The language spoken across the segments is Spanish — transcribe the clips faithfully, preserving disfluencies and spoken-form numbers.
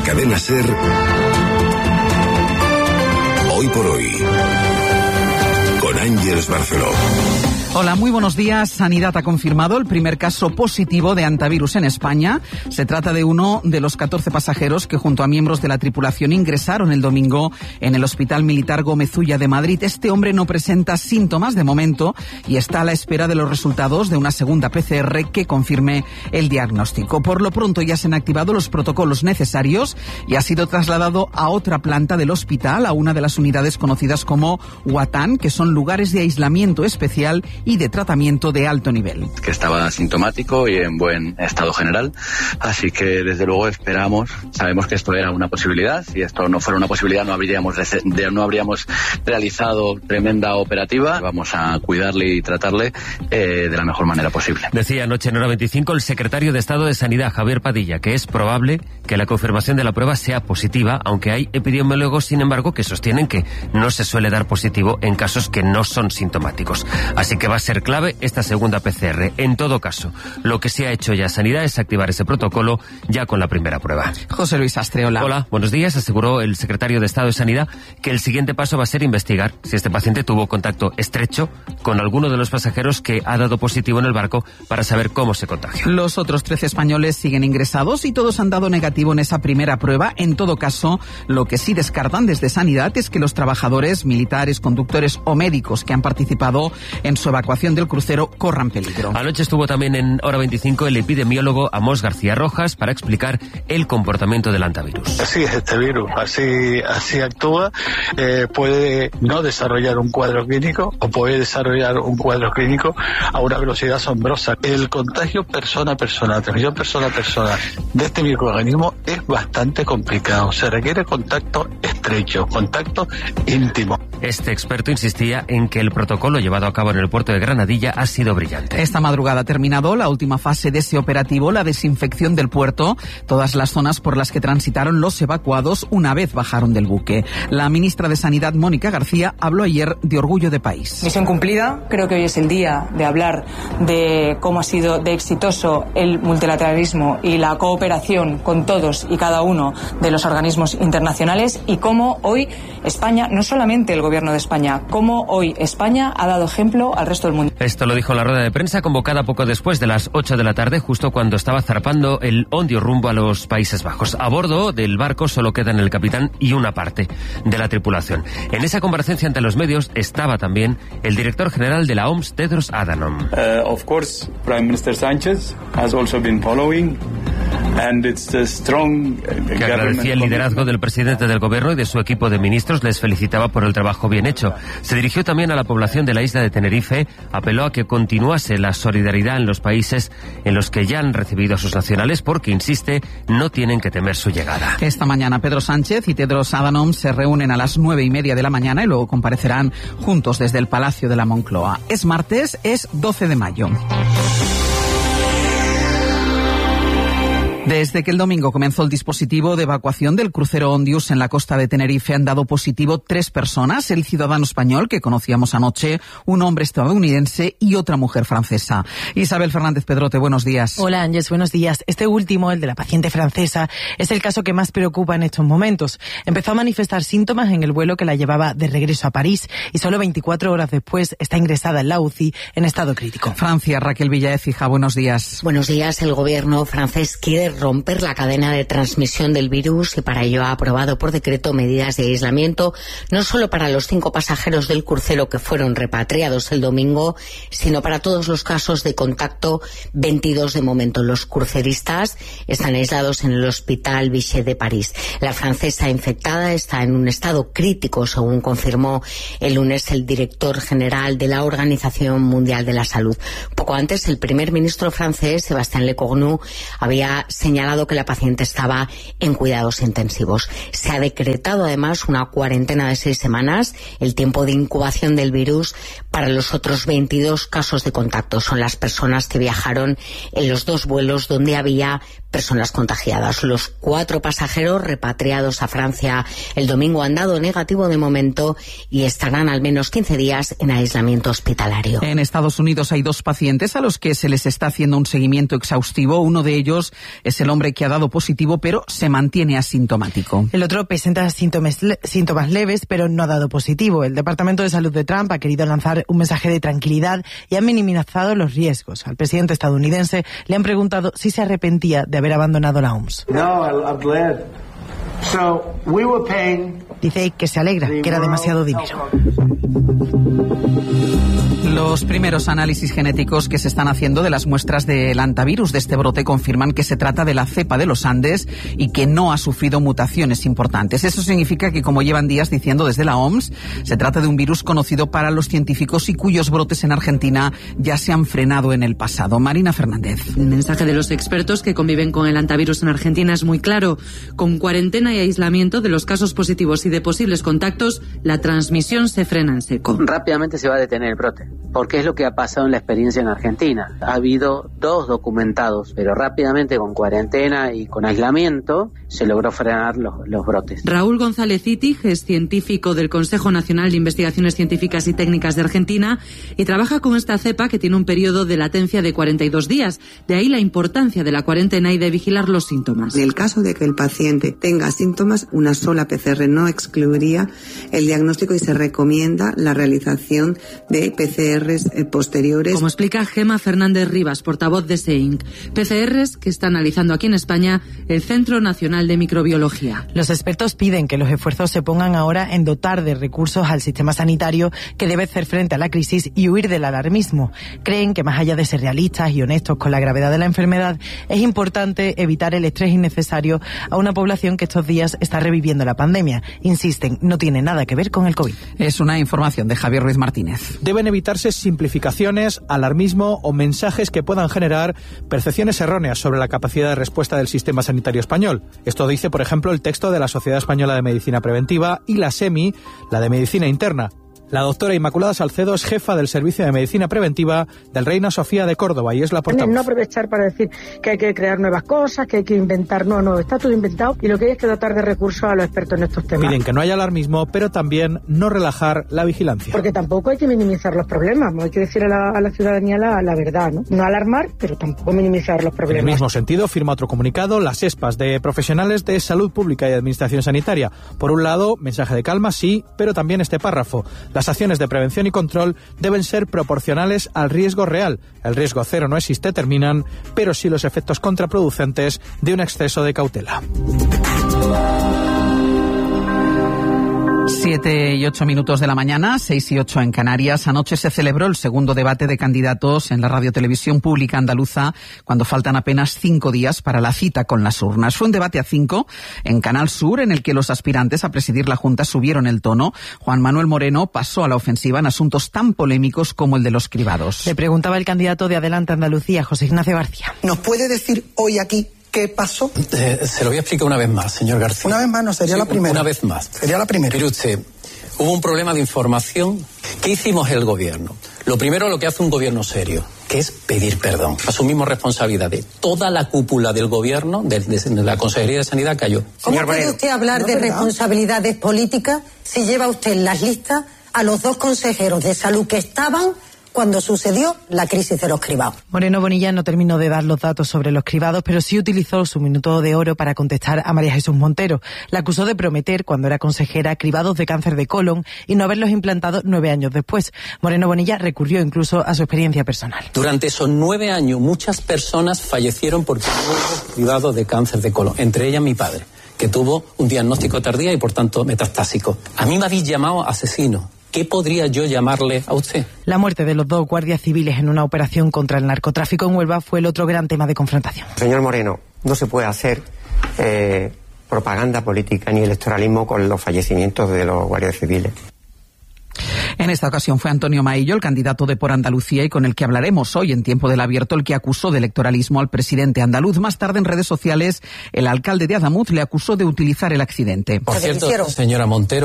Cadena SER, Hoy por Hoy, con Ángeles Barceló. Hola, muy buenos días. Sanidad ha confirmado el primer caso positivo de hantavirus en España. Se trata de uno de los catorce pasajeros que junto a miembros de la tripulación ingresaron el domingo en el Hospital Militar Gómez Ulla de Madrid. Este hombre no presenta síntomas de momento y está a la espera de los resultados de una segunda P C R que confirme el diagnóstico. Por lo pronto ya se han activado los protocolos necesarios y ha sido trasladado a otra planta del hospital, a una de las unidades conocidas como Huatán, que son lugares de aislamiento especial y de tratamiento de alto nivel. Que estaba asintomático y en buen estado general, así que desde luego esperamos, sabemos que esto era una posibilidad, si esto no fuera una posibilidad no habríamos, no habríamos realizado tremenda operativa, vamos a cuidarle y tratarle eh, de la mejor manera posible. Decía anoche en Hora veinticinco el secretario de Estado de Sanidad, Javier Padilla, que es probable que la confirmación de la prueba sea positiva, aunque hay epidemiólogos, sin embargo, que sostienen que no se suele dar positivo en casos que no son sintomáticos. Así que va a ser clave esta segunda P C R. En todo caso, lo que se ha hecho ya Sanidad es activar ese protocolo ya con la primera prueba. José Luis Astre, hola. Hola, buenos días. Aseguró el secretario de Estado de Sanidad que el siguiente paso va a ser investigar si este paciente tuvo contacto estrecho con alguno de los pasajeros que ha dado positivo en el barco para saber cómo se contagió. Los otros trece españoles siguen ingresados y todos han dado negativo en esa primera prueba. En todo caso, lo que sí descartan desde Sanidad es que los trabajadores, militares, conductores o médicos que han participado en su evacuación del crucero corran peligro. Anoche estuvo también en Hora veinticinco el epidemiólogo Amós García Rojas para explicar el comportamiento del hantavirus. Así es este virus, así, así actúa, eh, puede no desarrollar un cuadro clínico o puede desarrollar un cuadro clínico a una velocidad asombrosa. El contagio persona a persona, transmisión persona a persona de este microorganismo es bastante complicado, se requiere contacto estrecho, contacto íntimo. Este experto insistía en que el protocolo llevado a cabo en el puerto de Granadilla ha sido brillante. Esta madrugada ha terminado la última fase de ese operativo, la desinfección del puerto, todas las zonas por las que transitaron los evacuados una vez bajaron del buque. La ministra de Sanidad, Mónica García, habló ayer de orgullo de país. Misión cumplida. Creo que hoy es el día de hablar de cómo ha sido de exitoso el multilateralismo y la cooperación con todos y cada uno de los organismos internacionales y cómo hoy España, no solamente el gobierno de España, cómo hoy España ha dado ejemplo al resto del mundo. Esto lo dijo en la rueda de prensa convocada poco después de las ocho de la tarde, justo cuando estaba zarpando el Ondio rumbo a los Países Bajos. A bordo del barco solo quedan el capitán y una parte de la tripulación. En esa comparecencia ante los medios estaba también el director general de la O M S, Tedros Adhanom. Uh, of course, Prime Minister Sánchez has also been following. And it's a strong que agradecía el liderazgo del presidente del gobierno y de su equipo de ministros, les felicitaba por el trabajo bien hecho. Se dirigió también a la población de la isla de Tenerife, apeló a que continuase la solidaridad en los países en los que ya han recibido a sus nacionales porque, insiste, no tienen que temer su llegada. Esta mañana Pedro Sánchez y Tedros Adhanom se reúnen a las nueve y media de la mañana y luego comparecerán juntos desde el Palacio de la Moncloa. Es martes, es doce de mayo. Desde que el domingo comenzó el dispositivo de evacuación del crucero Ondius en la costa de Tenerife han dado positivo tres personas, el ciudadano español que conocíamos anoche, un hombre estadounidense y otra mujer francesa. Isabel Fernández Pedrote, buenos días. Hola Ángeles, buenos días. Este último, el de la paciente francesa, es el caso que más preocupa en estos momentos. Empezó a manifestar síntomas en el vuelo que la llevaba de regreso a París y solo veinticuatro horas después está ingresada en la U C I en estado crítico. Francia, Raquel Villaécija, buenos días. Buenos días. El gobierno francés quiere romper la cadena de transmisión del virus y para ello ha aprobado por decreto medidas de aislamiento no solo para los cinco pasajeros del crucero que fueron repatriados el domingo, sino para todos los casos de contacto, veintidós de momento. Los cruceristas están aislados en el Hospital Vichy de París. La francesa infectada está en un estado crítico, según confirmó el lunes el director general de la Organización Mundial de la Salud. Poco antes, el primer ministro francés, Sébastien Lecornu, había señalado que la paciente estaba en cuidados intensivos. Se ha decretado además una cuarentena de seis semanas, el tiempo de incubación del virus para los otros veintidós casos de contacto. Son las personas que viajaron en los dos vuelos donde había personas contagiadas. Los cuatro pasajeros repatriados a Francia el domingo han dado negativo de momento y estarán al menos quince días en aislamiento hospitalario. En Estados Unidos hay dos pacientes a los que se les está haciendo un seguimiento exhaustivo. Uno de ellos es el hombre que ha dado positivo, pero se mantiene asintomático. El otro presenta síntomas, síntomas leves, pero no ha dado positivo. El Departamento de Salud de Trump ha querido lanzar un mensaje de tranquilidad y ha minimizado los riesgos. Al presidente estadounidense le han preguntado si se arrepentía de haber abandonado la O M S. No, I'm glad. So, we were paying... Dice que se alegra, que era demasiado dinero. Los primeros análisis genéticos que se están haciendo de las muestras del hantavirus de este brote confirman que se trata de la cepa de los Andes y que no ha sufrido mutaciones importantes. Eso significa que, como llevan días diciendo desde la O M S, se trata de un virus conocido para los científicos y cuyos brotes en Argentina ya se han frenado en el pasado. Marina Fernández. El mensaje de los expertos que conviven con el hantavirus en Argentina es muy claro. Con cuarentena y aislamiento de los casos positivos y de posibles contactos, la transmisión se frena en seco. Rápidamente se va a detener el brote, porque es lo que ha pasado en la experiencia en Argentina. Ha habido dos documentados, pero rápidamente con cuarentena y con aislamiento se logró frenar los, los brotes. Raúl González Itig es científico del Consejo Nacional de Investigaciones Científicas y Técnicas de Argentina y trabaja con esta cepa que tiene un periodo de latencia de cuarenta y dos días. De ahí la importancia de la cuarentena y de vigilar los síntomas. En el caso de que el paciente tenga síntomas, una sola P C R no excluiría el diagnóstico y se recomienda la realización de P C Rs posteriores. Como explica Gema Fernández Rivas, portavoz de SEINC, P C Rs que está analizando aquí en España el Centro Nacional de Microbiología. Los expertos piden que los esfuerzos se pongan ahora en dotar de recursos al sistema sanitario, que debe hacer frente a la crisis y huir del alarmismo. Creen que, más allá de ser realistas y honestos con la gravedad de la enfermedad, es importante evitar el estrés innecesario a una población que estos días está reviviendo la pandemia. Insisten, no tiene nada que ver con el COVID. Es una información de Javier Ruiz Martínez. Deben evitarse simplificaciones, alarmismo o mensajes que puedan generar percepciones erróneas sobre la capacidad de respuesta del sistema sanitario español. Esto dice, por ejemplo, el texto de la Sociedad Española de Medicina Preventiva y la SEMI, la de Medicina Interna. La doctora Inmaculada Salcedo es jefa del Servicio de Medicina Preventiva del Reina Sofía de Córdoba y es la portavoz. No aprovechar para decir que hay que crear nuevas cosas, que hay que inventar. No, no, está todo inventado y lo que hay es que dotar de recursos a los expertos en estos temas. Piden que no haya alarmismo, pero también no relajar la vigilancia. Porque tampoco hay que minimizar los problemas, hay que decir a la, a la ciudadanía la, la verdad, ¿no? No alarmar, pero tampoco minimizar los problemas. En el mismo sentido, firma otro comunicado las ESPAs de profesionales de salud pública y administración sanitaria. Por un lado, mensaje de calma, sí, pero también este párrafo. Las acciones de prevención y control deben ser proporcionales al riesgo real. El riesgo cero no existe, terminan, pero sí los efectos contraproducentes de un exceso de cautela. Siete y ocho minutos de la mañana, seis y ocho en Canarias. Anoche se celebró el segundo debate de candidatos en la radiotelevisión pública andaluza, cuando faltan apenas cinco días para la cita con las urnas. Fue un debate a cinco en Canal Sur, en el que los aspirantes a presidir la Junta subieron el tono. Juan Manuel Moreno pasó a la ofensiva en asuntos tan polémicos como el de los cribados. Le preguntaba el candidato de Adelante Andalucía, José Ignacio García. ¿Nos puede decir hoy aquí qué pasó? Eh, se lo voy a explicar una vez más, señor García. Una vez más, no sería sí, la primera. Una vez más. Sería la primera. Mire usted, hubo un problema de información. ¿Qué hicimos el gobierno? Lo primero, lo que hace un gobierno serio, que es pedir perdón. Asumimos responsabilidades. Toda la cúpula del gobierno, de, de, de la Consejería de Sanidad, cayó. ¿Cómo Señor puede Moreno, usted hablar no de verdad. responsabilidades políticas si lleva usted en las listas a los dos consejeros de salud que estaban cuando sucedió la crisis de los cribados? Moreno Bonilla no terminó de dar los datos sobre los cribados, pero sí utilizó su minuto de oro para contestar a María Jesús Montero. La acusó de prometer, cuando era consejera, cribados de cáncer de colon y no haberlos implantado nueve años después. Moreno Bonilla recurrió incluso a su experiencia personal. Durante esos nueve años, muchas personas fallecieron porque hubo cribados de cáncer de colon, entre ellas mi padre, que tuvo un diagnóstico tardío y, por tanto, metastásico. A mí me habéis llamado asesino. ¿Qué podría yo llamarle a usted? La muerte de los dos guardias civiles en una operación contra el narcotráfico en Huelva fue el otro gran tema de confrontación. Señor Moreno, no se puede hacer eh, propaganda política ni electoralismo con los fallecimientos de los guardias civiles. En esta ocasión fue Antonio Maillo, el candidato de Por Andalucía, y con el que hablaremos hoy en Tiempo del Abierto, el que acusó de electoralismo al presidente andaluz. Más tarde, en redes sociales, el alcalde de Adamuz le acusó de utilizar el accidente. Por cierto, señora Montero,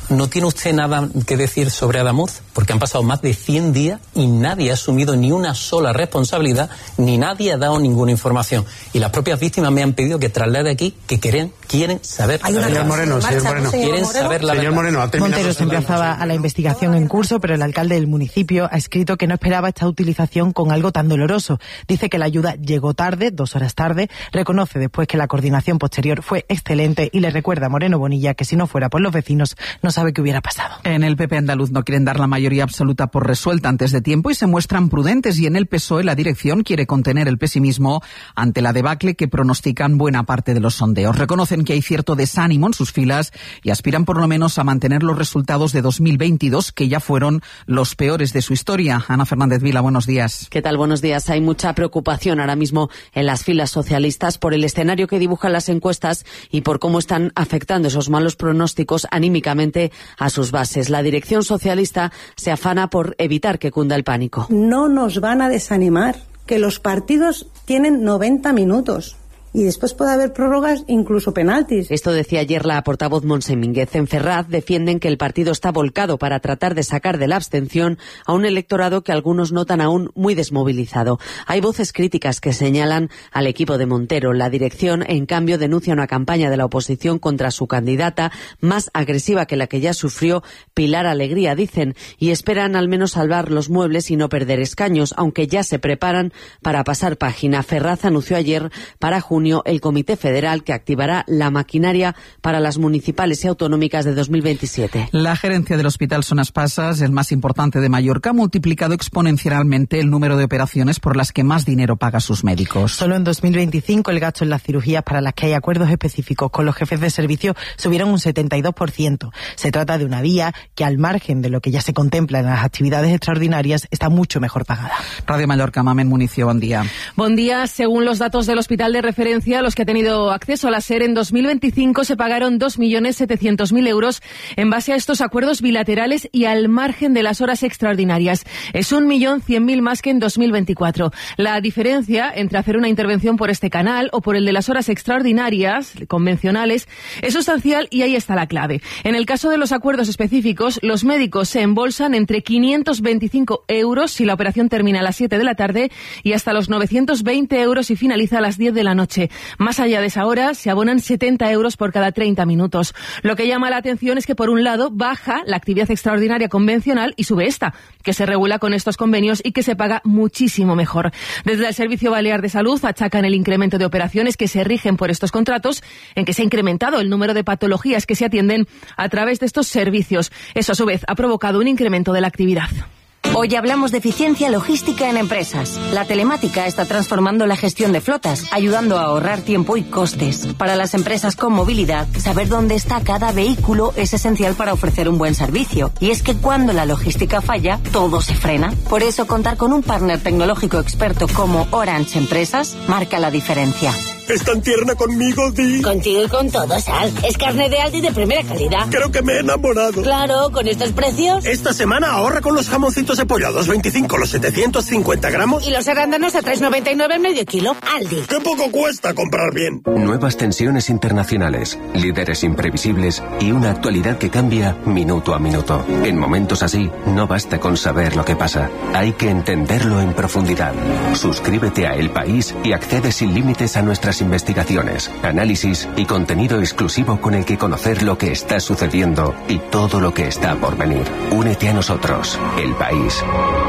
¿No tiene usted nada que decir sobre Adamuz? Porque han pasado más de cien días y nadie ha asumido ni una sola responsabilidad, ni nadie ha dado ninguna información. Y las propias víctimas me han pedido que traslade aquí que quieren, quieren saber la verdad. Señor Moreno, señor Moreno. Quieren saber la Señor verdad. Moreno, ha terminado. Montero se emplazaba a la investigación en curso, pero el alcalde del municipio ha escrito que no esperaba esta utilización con algo tan doloroso. Dice que la ayuda llegó tarde, dos horas tarde, reconoce después que la coordinación posterior fue excelente y le recuerda a Moreno Bonilla que si no fuera por los vecinos no sabe qué hubiera pasado. En el P P andaluz no quieren dar la mayoría absoluta por resuelta antes de tiempo y se muestran prudentes, y en el P S O E la dirección quiere contener el pesimismo ante la debacle que pronostican buena parte de los sondeos. Reconocen que hay cierto desánimo en sus filas y aspiran por lo menos a mantener los resultados de dos mil veintidós, que ya fueron los peores de su historia. Ana Fernández Vila, buenos días. ¿Qué tal? Buenos días. Hay mucha preocupación ahora mismo en las filas socialistas por el escenario que dibujan las encuestas y por cómo están afectando esos malos pronósticos anímicamente a sus bases. La dirección socialista se afana por evitar que cunda el pánico. No nos van a desanimar, que los partidos tienen noventa minutos. Y después puede haber prórrogas, incluso penaltis. Esto decía ayer la portavoz Montse Mínguez. En Ferraz defienden que el partido está volcado para tratar de sacar de la abstención a un electorado que algunos notan aún muy desmovilizado. Hay voces críticas que señalan al equipo de Montero. La dirección, en cambio, denuncia una campaña de la oposición contra su candidata más agresiva que la que ya sufrió Pilar Alegría, dicen, y esperan al menos salvar los muebles y no perder escaños, aunque ya se preparan para pasar página. Ferraz anunció ayer para junio el Comité Federal que activará la maquinaria para las municipales y autonómicas de dos mil veintisiete. La gerencia del Hospital Son Espasas, el más importante de Mallorca, ha multiplicado exponencialmente el número de operaciones por las que más dinero paga sus médicos. Solo en dos mil veinticinco el gasto en las cirugías para las que hay acuerdos específicos con los jefes de servicio subieron un setenta y dos por ciento. Se trata de una vía que, al margen de lo que ya se contempla en las actividades extraordinarias, está mucho mejor pagada. Radio Mallorca, Mamen Municio, buen día. Buen día. Según los datos del Hospital de Referencia, los que ha tenido acceso a la SER, en dos mil veinticinco se pagaron dos millones setecientos mil euros en base a estos acuerdos bilaterales y al margen de las horas extraordinarias. Es un millón cien mil más que en dos mil veinticuatro. La diferencia entre hacer una intervención por este canal o por el de las horas extraordinarias convencionales es sustancial, y ahí está la clave. En el caso de los acuerdos específicos, los médicos se embolsan entre quinientos veinticinco euros si la operación termina a las siete de la tarde y hasta los novecientos veinte euros si finaliza a las diez de la noche. Más allá de esa hora, se abonan setenta euros por cada treinta minutos. Lo que llama la atención es que, por un lado, baja la actividad extraordinaria convencional y sube esta, que se regula con estos convenios y que se paga muchísimo mejor. Desde el Servicio Balear de Salud achacan el incremento de operaciones que se rigen por estos contratos, en que se ha incrementado el número de patologías que se atienden a través de estos servicios. Eso, a su vez, ha provocado un incremento de la actividad. Hoy hablamos de eficiencia logística en empresas. La telemática está transformando la gestión de flotas, ayudando a ahorrar tiempo y costes. Para las empresas con movilidad, saber dónde está cada vehículo es esencial para ofrecer un buen servicio. Y es que cuando la logística falla, todo se frena. Por eso, contar con un partner tecnológico experto como Orange Empresas marca la diferencia. ¿Es tan tierna conmigo, Di? Contigo y con todo, Sal. Es carne de Aldi de primera calidad. Creo que me he enamorado. Claro, con estos precios. Esta semana ahorra con los jamoncitos de pollo a dos veinticinco los setecientos cincuenta gramos. Y los arándanos a tres noventa y nueve el medio kilo. Aldi. ¡Qué poco cuesta comprar bien! Nuevas tensiones internacionales, líderes imprevisibles y una actualidad que cambia minuto a minuto. En momentos así, no basta con saber lo que pasa. Hay que entenderlo en profundidad. Suscríbete a El País y accede sin límites a nuestras investigaciones, análisis y contenido exclusivo con el que conocer lo que está sucediendo y todo lo que está por venir. Únete a nosotros, El País.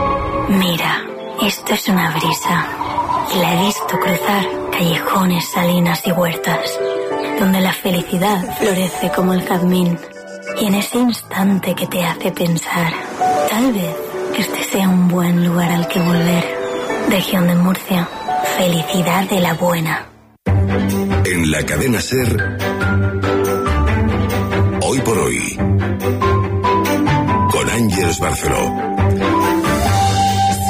Mira, esto es una brisa y la he visto cruzar callejones, salinas y huertas, donde la felicidad florece como el jazmín. Y en ese instante que te hace pensar, tal vez este sea un buen lugar al que volver. Región de Murcia, felicidad de la buena. En la cadena SER, Hoy por Hoy, con Ángeles Barceló.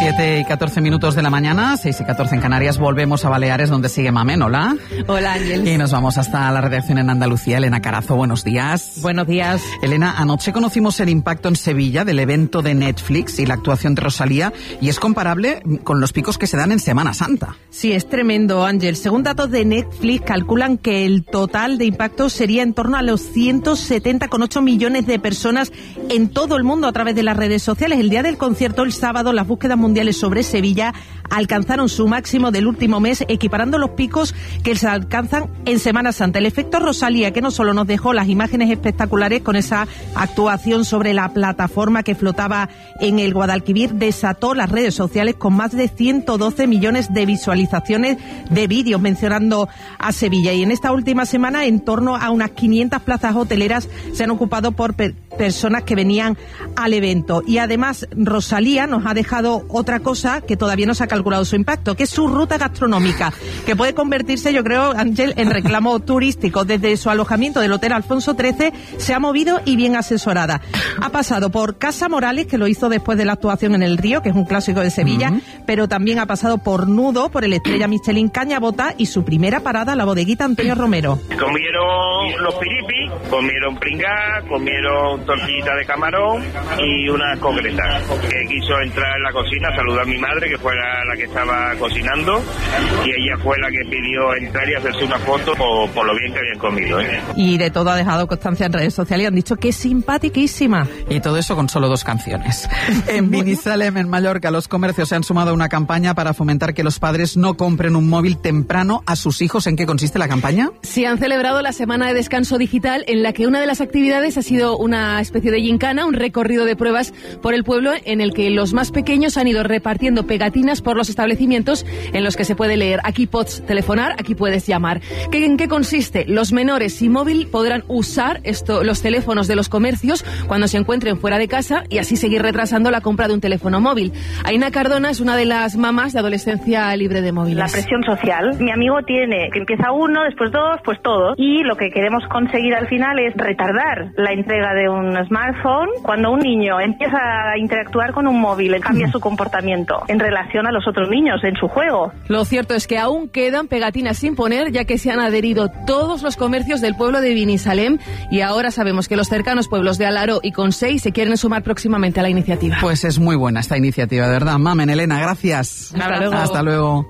siete y catorce minutos de la mañana, seis y catorce en Canarias, volvemos a Baleares, donde sigue Mamen. Hola. Hola, Ángel. Y nos vamos hasta la redacción en Andalucía. Elena Carazo, buenos días. Buenos días. Elena, anoche conocimos el impacto en Sevilla del evento de Netflix y la actuación de Rosalía, y es comparable con los picos que se dan en Semana Santa. Sí, es tremendo, Ángel. Según datos de Netflix, calculan que el total de impacto sería en torno a los ciento setenta coma ocho millones de personas en todo el mundo a través de las redes sociales. El día del concierto, el sábado, las búsquedas mundiales sobre Sevilla alcanzaron su máximo del último mes, equiparando los picos que se alcanzan en Semana Santa. El efecto Rosalía, que no solo nos dejó las imágenes espectaculares con esa actuación sobre la plataforma que flotaba en el Guadalquivir, desató las redes sociales con más de ciento doce millones de visualizaciones de vídeos mencionando a Sevilla. Y en esta última semana, en torno a unas quinientas plazas hoteleras se han ocupado por per- personas que venían al evento. Y además, Rosalía nos ha dejado otra cosa que todavía no se ha calculado su impacto, que es su ruta gastronómica, que puede convertirse, yo creo, Ángel, en reclamo turístico. Desde su alojamiento del Hotel Alfonso trece se ha movido y bien asesorada. Ha pasado por Casa Morales, que lo hizo después de la actuación en El Río, que es un clásico de Sevilla, uh-huh. pero también ha pasado por Nudo, por el Estrella Michelin Cañabota, y su primera parada, la bodeguita Antonio Romero. Comieron los piripis, comieron pringá, comieron tortillita de camarón y una concreta. Que quiso entrar en la cocina, saludar a mi madre, que fue la, la que estaba cocinando, y ella fue la que pidió entrar y hacerse una foto por, por lo bien que habían comido, ¿eh? Y de todo ha dejado constancia en redes sociales y han dicho que es simpaticísima. Y todo eso con solo dos canciones. En Binissalem, en Mallorca, los comercios se han sumado a una campaña para fomentar que los padres no compren un móvil temprano a sus hijos. ¿En qué consiste la campaña? Sí, han celebrado la semana de descanso digital, en la que una de las actividades ha sido una especie de gincana, un recorrido de pruebas por el pueblo, en el que los más pequeños han ido repartiendo pegatinas por los establecimientos en los que se puede leer: aquí puedes telefonar, aquí puedes llamar. ¿Qué, ¿En qué consiste? Los menores sin móvil podrán usar esto, los teléfonos de los comercios cuando se encuentren fuera de casa, y así seguir retrasando la compra de un teléfono móvil. Aina Cardona es una de las mamás de Adolescencia Libre de Móviles. La presión social. Mi amigo tiene que empieza uno, después dos, pues todos. Y lo que queremos conseguir al final es retardar la entrega de un smartphone. Cuando un niño empieza a interactuar con un móvil, cambia su comportamiento en relación a los otros niños en su juego. Lo cierto es que aún quedan pegatinas sin poner, ya que se han adherido todos los comercios del pueblo de Binissalem, y ahora sabemos que los cercanos pueblos de Alaró y Consell se quieren sumar próximamente a la iniciativa. Pues es muy buena esta iniciativa, de verdad. Mamen, Elena, gracias. Hasta luego. Hasta luego.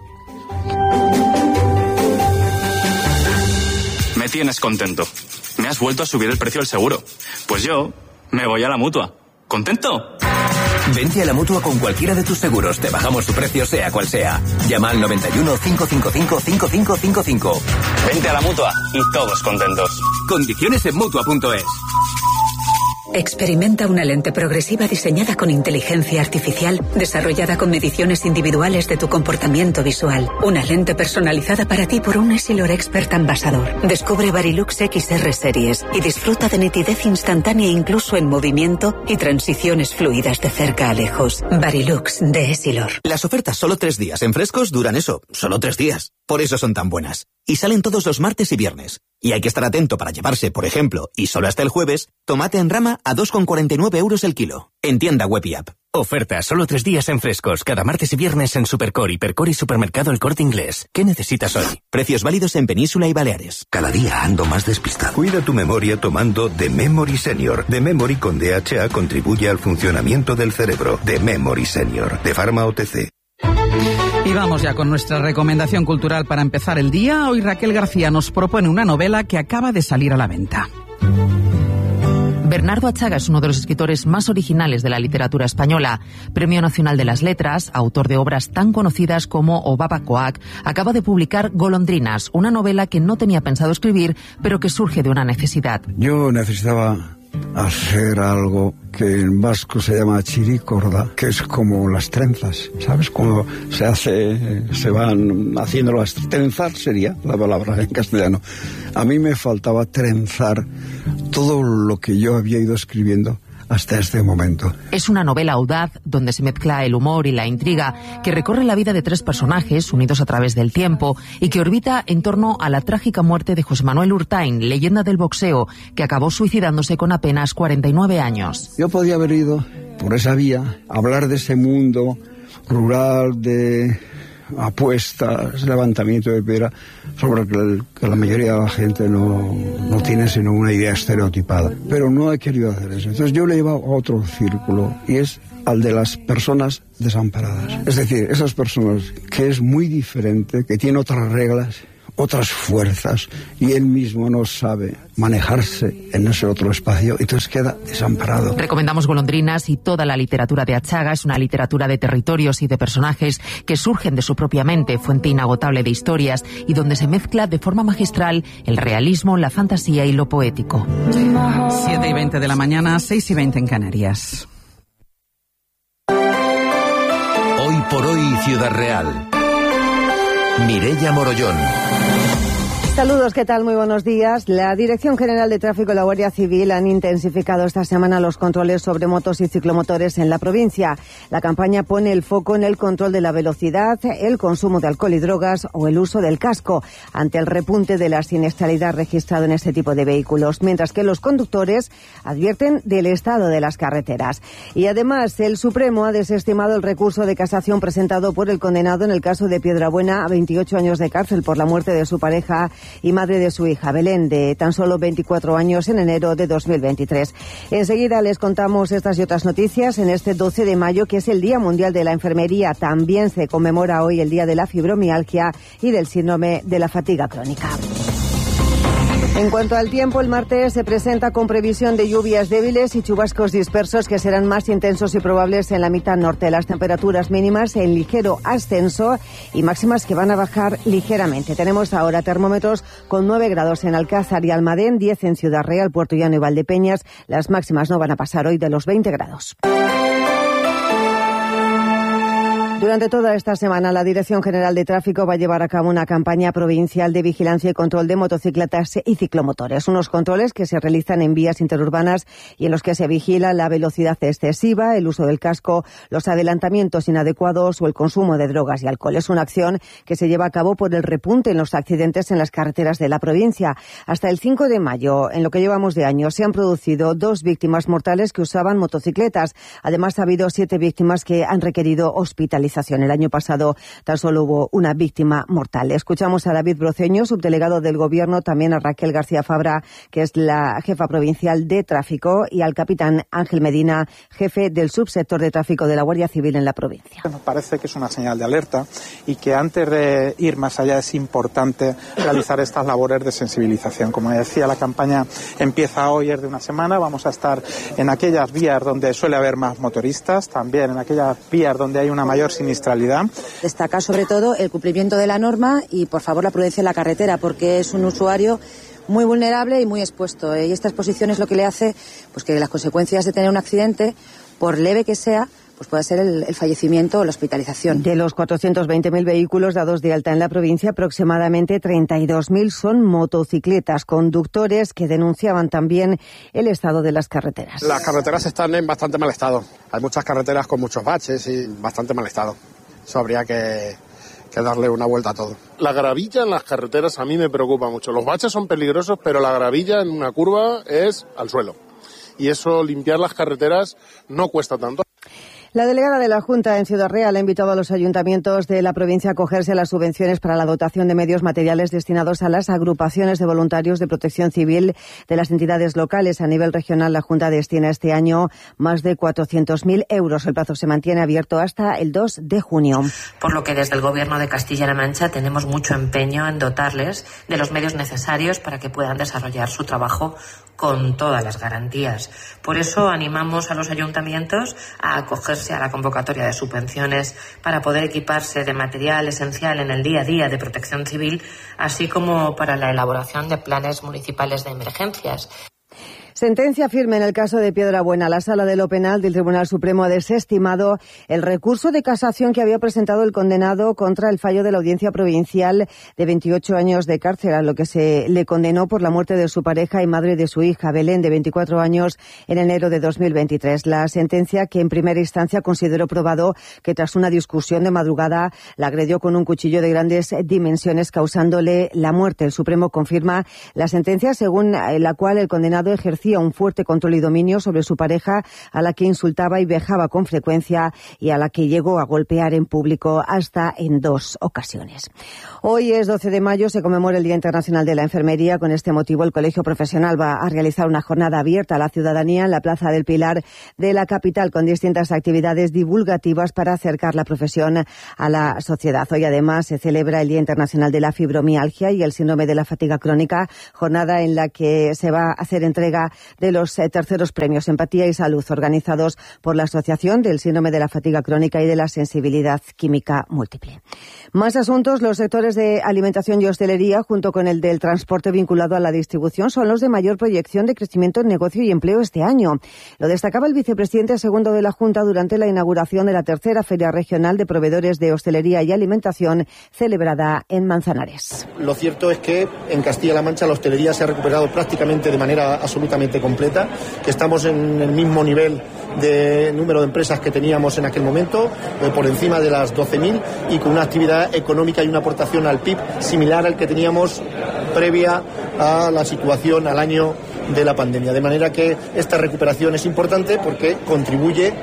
Me tienes contento. Me has vuelto a subir el precio del seguro. Pues yo me voy a la Mutua. ¿Contento? Vente a la Mutua con cualquiera de tus seguros. Te bajamos su precio, sea cual sea. Llama al noventa y uno, cinco cinco cinco, cinco cinco cinco cinco. Vente a la Mutua y todos contentos. Condiciones en Mutua punto es. Experimenta una lente progresiva diseñada con inteligencia artificial, desarrollada con mediciones individuales de tu comportamiento visual. Una lente personalizada para ti por un Essilor Expert Ambassador. Descubre Varilux X R Series y disfruta de nitidez instantánea incluso en movimiento y transiciones fluidas de cerca a lejos. Varilux de Essilor. Las ofertas solo tres días en Frescos duran eso, solo tres días. Por eso son tan buenas. Y salen todos los martes y viernes. Y hay que estar atento para llevarse, por ejemplo, y solo hasta el jueves, tomate en rama a dos con cuarenta y nueve euros el kilo. En tienda web y app. Oferta solo tres días en Frescos, cada martes y viernes en Supercore, Hipercore y Supermercado El Corte Inglés. ¿Qué necesitas hoy? Precios válidos en Península y Baleares. Cada día ando más despistado. Cuida tu memoria tomando The Memory Senior. The Memory con D H A contribuye al funcionamiento del cerebro. The Memory Senior, de Pharma O T C. Y vamos ya con nuestra recomendación cultural para empezar el día. Hoy Raquel García nos propone una novela que acaba de salir a la venta. Bernardo Achaga es uno de los escritores más originales de la literatura española. Premio Nacional de las Letras, autor de obras tan conocidas como Obabacoac, acaba de publicar Golondrinas, una novela que no tenía pensado escribir, pero que surge de una necesidad. Yo necesitaba hacer algo que en vasco se llama chiricorda, que es como las trenzas, ¿sabes? Cuando se hace, se van haciendo las trenzar, sería la palabra en castellano. A mí me faltaba trenzar todo lo que yo había ido escribiendo hasta este momento. Es una novela audaz donde se mezcla el humor y la intriga, que recorre la vida de tres personajes unidos a través del tiempo y que orbita en torno a la trágica muerte de José Manuel Urtain, leyenda del boxeo, que acabó suicidándose con apenas cuarenta y nueve años. Yo podía haber ido por esa vía, hablar de ese mundo rural de apuestas, levantamiento de piedra, sobre que, el, que la mayoría de la gente no, no tiene sino una idea estereotipada. Pero no he querido hacer eso. Entonces yo le he llevado a otro círculo, y es al de las personas desamparadas. Es decir, esas personas que es muy diferente, que tienen otras reglas, otras fuerzas, y él mismo no sabe manejarse en ese otro espacio, entonces queda desamparado. Recomendamos Golondrinas y toda la literatura de Achaga. Es una literatura de territorios y de personajes que surgen de su propia mente, fuente inagotable de historias, y donde se mezcla de forma magistral el realismo, la fantasía y lo poético. siete y veinte de la mañana, seis y veinte en Canarias. Hoy por hoy, Ciudad Real. Mireia Morollón. Saludos, ¿qué tal? Muy buenos días. La Dirección General de Tráfico y la Guardia Civil han intensificado esta semana los controles sobre motos y ciclomotores en la provincia. La campaña pone el foco en el control de la velocidad, el consumo de alcohol y drogas o el uso del casco, ante el repunte de la siniestralidad registrado en este tipo de vehículos, mientras que los conductores advierten del estado de las carreteras. Y además, el Supremo ha desestimado el recurso de casación presentado por el condenado en el caso de Piedrabuena a veintiocho años de cárcel por la muerte de su pareja y madre de su hija, Belén, de tan solo veinticuatro años, en enero de dos mil veintitrés. Enseguida les contamos estas y otras noticias en este doce de mayo, que es el Día Mundial de la Enfermería. También se conmemora hoy el Día de la Fibromialgia y del Síndrome de la Fatiga Crónica. En cuanto al tiempo, el martes se presenta con previsión de lluvias débiles y chubascos dispersos que serán más intensos y probables en la mitad norte. Las temperaturas mínimas en ligero ascenso y máximas que van a bajar ligeramente. Tenemos ahora termómetros con nueve grados en Alcázar y Almadén, diez en Ciudad Real, Puerto Llano y Valdepeñas. Las máximas no van a pasar hoy de los veinte grados. Durante toda esta semana, la Dirección General de Tráfico va a llevar a cabo una campaña provincial de vigilancia y control de motocicletas y ciclomotores. Unos controles que se realizan en vías interurbanas y en los que se vigila la velocidad excesiva, el uso del casco, los adelantamientos inadecuados o el consumo de drogas y alcohol. Es una acción que se lleva a cabo por el repunte en los accidentes en las carreteras de la provincia. Hasta el cinco de mayo, en lo que llevamos de año, se han producido dos víctimas mortales que usaban motocicletas. Además, ha habido siete víctimas que han requerido hospitalización. El año pasado tan solo hubo una víctima mortal. Escuchamos a David Broceño, subdelegado del Gobierno, también a Raquel García Fabra, que es la jefa provincial de tráfico, y al capitán Ángel Medina, jefe del subsector de tráfico de la Guardia Civil en la provincia. Nos parece que es una señal de alerta y que antes de ir más allá es importante realizar estas labores de sensibilización. Como decía, la campaña empieza hoy, es de una semana. Vamos a estar en aquellas vías donde suele haber más motoristas, también en aquellas vías donde hay una mayor siniestralidad. Destaca sobre todo el cumplimiento de la norma y, por favor, la prudencia en la carretera, porque es un usuario muy vulnerable y muy expuesto. ¿eh? Y esta exposición es lo que le hace pues que las consecuencias de tener un accidente, por leve que sea, pues puede ser el, el fallecimiento o la hospitalización. De los cuatrocientos veinte mil vehículos dados de alta en la provincia, aproximadamente treinta y dos mil son motocicletas. Conductores que denunciaban también el estado de las carreteras. Las carreteras están en bastante mal estado. Hay muchas carreteras con muchos baches y bastante mal estado. Eso habría que, que darle una vuelta a todo. La gravilla en las carreteras a mí me preocupa mucho. Los baches son peligrosos, pero la gravilla en una curva es al suelo. Y eso, limpiar las carreteras, no cuesta tanto. La delegada de la Junta en Ciudad Real ha invitado a los ayuntamientos de la provincia a acogerse a las subvenciones para la dotación de medios materiales destinados a las agrupaciones de voluntarios de protección civil de las entidades locales. A nivel regional, la Junta destina este año más de cuatrocientos mil euros. El plazo se mantiene abierto hasta el dos de junio. Por lo que desde el Gobierno de Castilla-La Mancha tenemos mucho empeño en dotarles de los medios necesarios para que puedan desarrollar su trabajo con todas las garantías. Por eso animamos a los ayuntamientos a acogerse a la convocatoria de subvenciones para poder equiparse de material esencial en el día a día de protección civil, así como para la elaboración de planes municipales de emergencias. Sentencia firme en el caso de Piedrabuena. La Sala de lo Penal del Tribunal Supremo ha desestimado el recurso de casación que había presentado el condenado contra el fallo de la Audiencia Provincial de veintiocho años de cárcel, a lo que se le condenó por la muerte de su pareja y madre de su hija, Belén, de veinticuatro años, en enero de dos mil veintitrés. La sentencia, que en primera instancia consideró probado que tras una discusión de madrugada la agredió con un cuchillo de grandes dimensiones, causándole la muerte. El Supremo confirma la sentencia según la cual el condenado ejercía ejercía un fuerte control y dominio sobre su pareja, a la que insultaba y vejaba con frecuencia y a la que llegó a golpear en público hasta en dos ocasiones. Hoy es doce de mayo, se conmemora el Día Internacional de la Enfermería. Con este motivo, el Colegio Profesional va a realizar una jornada abierta a la ciudadanía en la Plaza del Pilar de la capital, con distintas actividades divulgativas para acercar la profesión a la sociedad. Hoy, además, se celebra el Día Internacional de la Fibromialgia y el Síndrome de la Fatiga Crónica, jornada en la que se va a hacer entrega de los eh, terceros premios Empatía y Salud, organizados por la Asociación del Síndrome de la Fatiga Crónica y de la Sensibilidad Química Múltiple. Más asuntos. Los sectores de alimentación y hostelería, junto con el del transporte vinculado a la distribución, son los de mayor proyección de crecimiento en negocio y empleo este año. Lo destacaba el vicepresidente segundo de la Junta durante la inauguración de la tercera Feria Regional de Proveedores de Hostelería y Alimentación, celebrada en Manzanares. Lo cierto es que en Castilla-La Mancha la hostelería se ha recuperado prácticamente de manera absolutamente completa, que estamos en el mismo nivel de número de empresas que teníamos en aquel momento, eh, por encima de las doce mil, y con una actividad económica y una aportación al P I B similar al que teníamos previa a la situación al año de la pandemia. De manera que esta recuperación es importante porque contribuye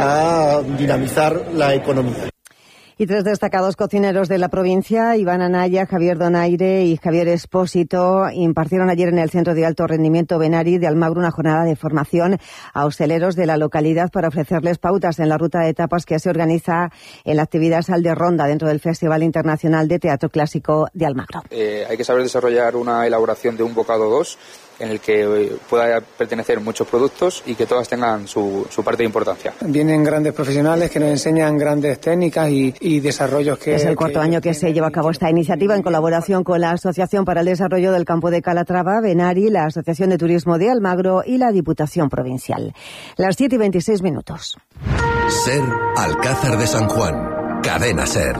a dinamizar la economía. Y tres destacados cocineros de la provincia, Iván Anaya, Javier Donaire y Javier Espósito, impartieron ayer en el Centro de Alto Rendimiento Benari de Almagro una jornada de formación a hosteleros de la localidad para ofrecerles pautas en la ruta de tapas que se organiza en la actividad Sal de Ronda dentro del Festival Internacional de Teatro Clásico de Almagro. Eh, hay que saber desarrollar una elaboración de un bocado dos en el que pueda pertenecer muchos productos y que todas tengan su, su parte de importancia. Vienen grandes profesionales que nos enseñan grandes técnicas y, y desarrollos que... Es el cuarto que... año que se lleva a cabo esta iniciativa en colaboración con la Asociación para el Desarrollo del Campo de Calatrava, Benari, la Asociación de Turismo de Almagro y la Diputación Provincial. Las siete y veintiséis minutos. SER Alcázar de San Juan. Cadena SER.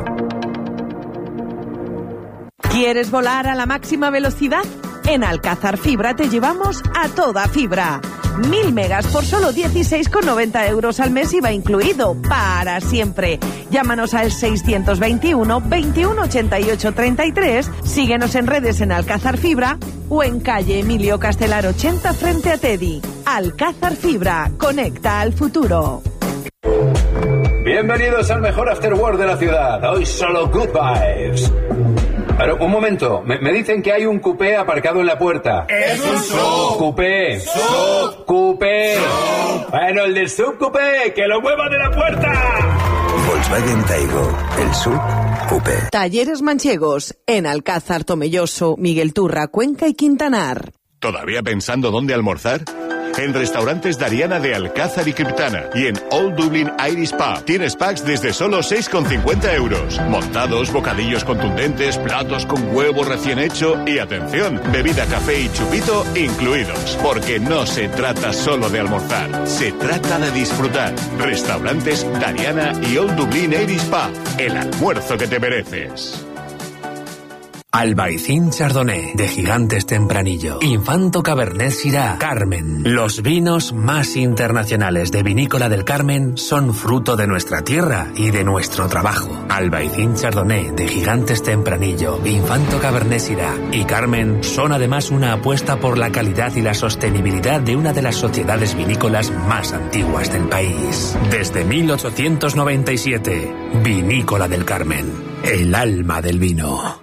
¿Quieres volar a la máxima velocidad? En Alcázar Fibra te llevamos a toda fibra. Mil megas por solo dieciséis con noventa euros al mes, I V A incluido, para siempre. Llámanos al seiscientos veintiuno, veintiuno ochenta y ocho treinta y tres, síguenos en redes en Alcázar Fibra o en calle Emilio Castelar ochenta frente a Teddy. Alcázar Fibra, conecta al futuro. Bienvenidos al mejor afterwork de la ciudad. Hoy solo good vibes. Pero, un momento, me, me dicen que hay un coupé aparcado en la puerta. ¡Es un sub! ¡Coupé! ¡Sub! ¡Coupé! ¡Sub! Bueno, el del sub coupé, ¡que lo mueva de la puerta! Volkswagen Taigo, el sub coupé. Talleres Manchegos, en Alcázar, Tomelloso, Miguel Turra, Cuenca y Quintanar. ¿Todavía pensando dónde almorzar? En Restaurantes Dariana de Alcázar y Criptana y en Old Dublin Irish Pub tienes packs desde solo seis con cincuenta euros. Montados, bocadillos contundentes, platos con huevo recién hecho y, atención, bebida, café y chupito incluidos. Porque no se trata solo de almorzar, se trata de disfrutar. Restaurantes Dariana y Old Dublin Irish Pub, el almuerzo que te mereces. Albaicín Chardonnay, de Gigantes Tempranillo, Infanto Cabernet Syrah, Carmen. Los vinos más internacionales de Vinícola del Carmen son fruto de nuestra tierra y de nuestro trabajo. Albaicín Chardonnay, de Gigantes Tempranillo, Infanto Cabernet Syrah y Carmen son además una apuesta por la calidad y la sostenibilidad de una de las sociedades vinícolas más antiguas del país. Desde mil ochocientos noventa y siete, Vinícola del Carmen, el alma del vino.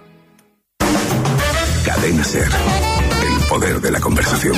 Cadena SER, el poder de la conversación.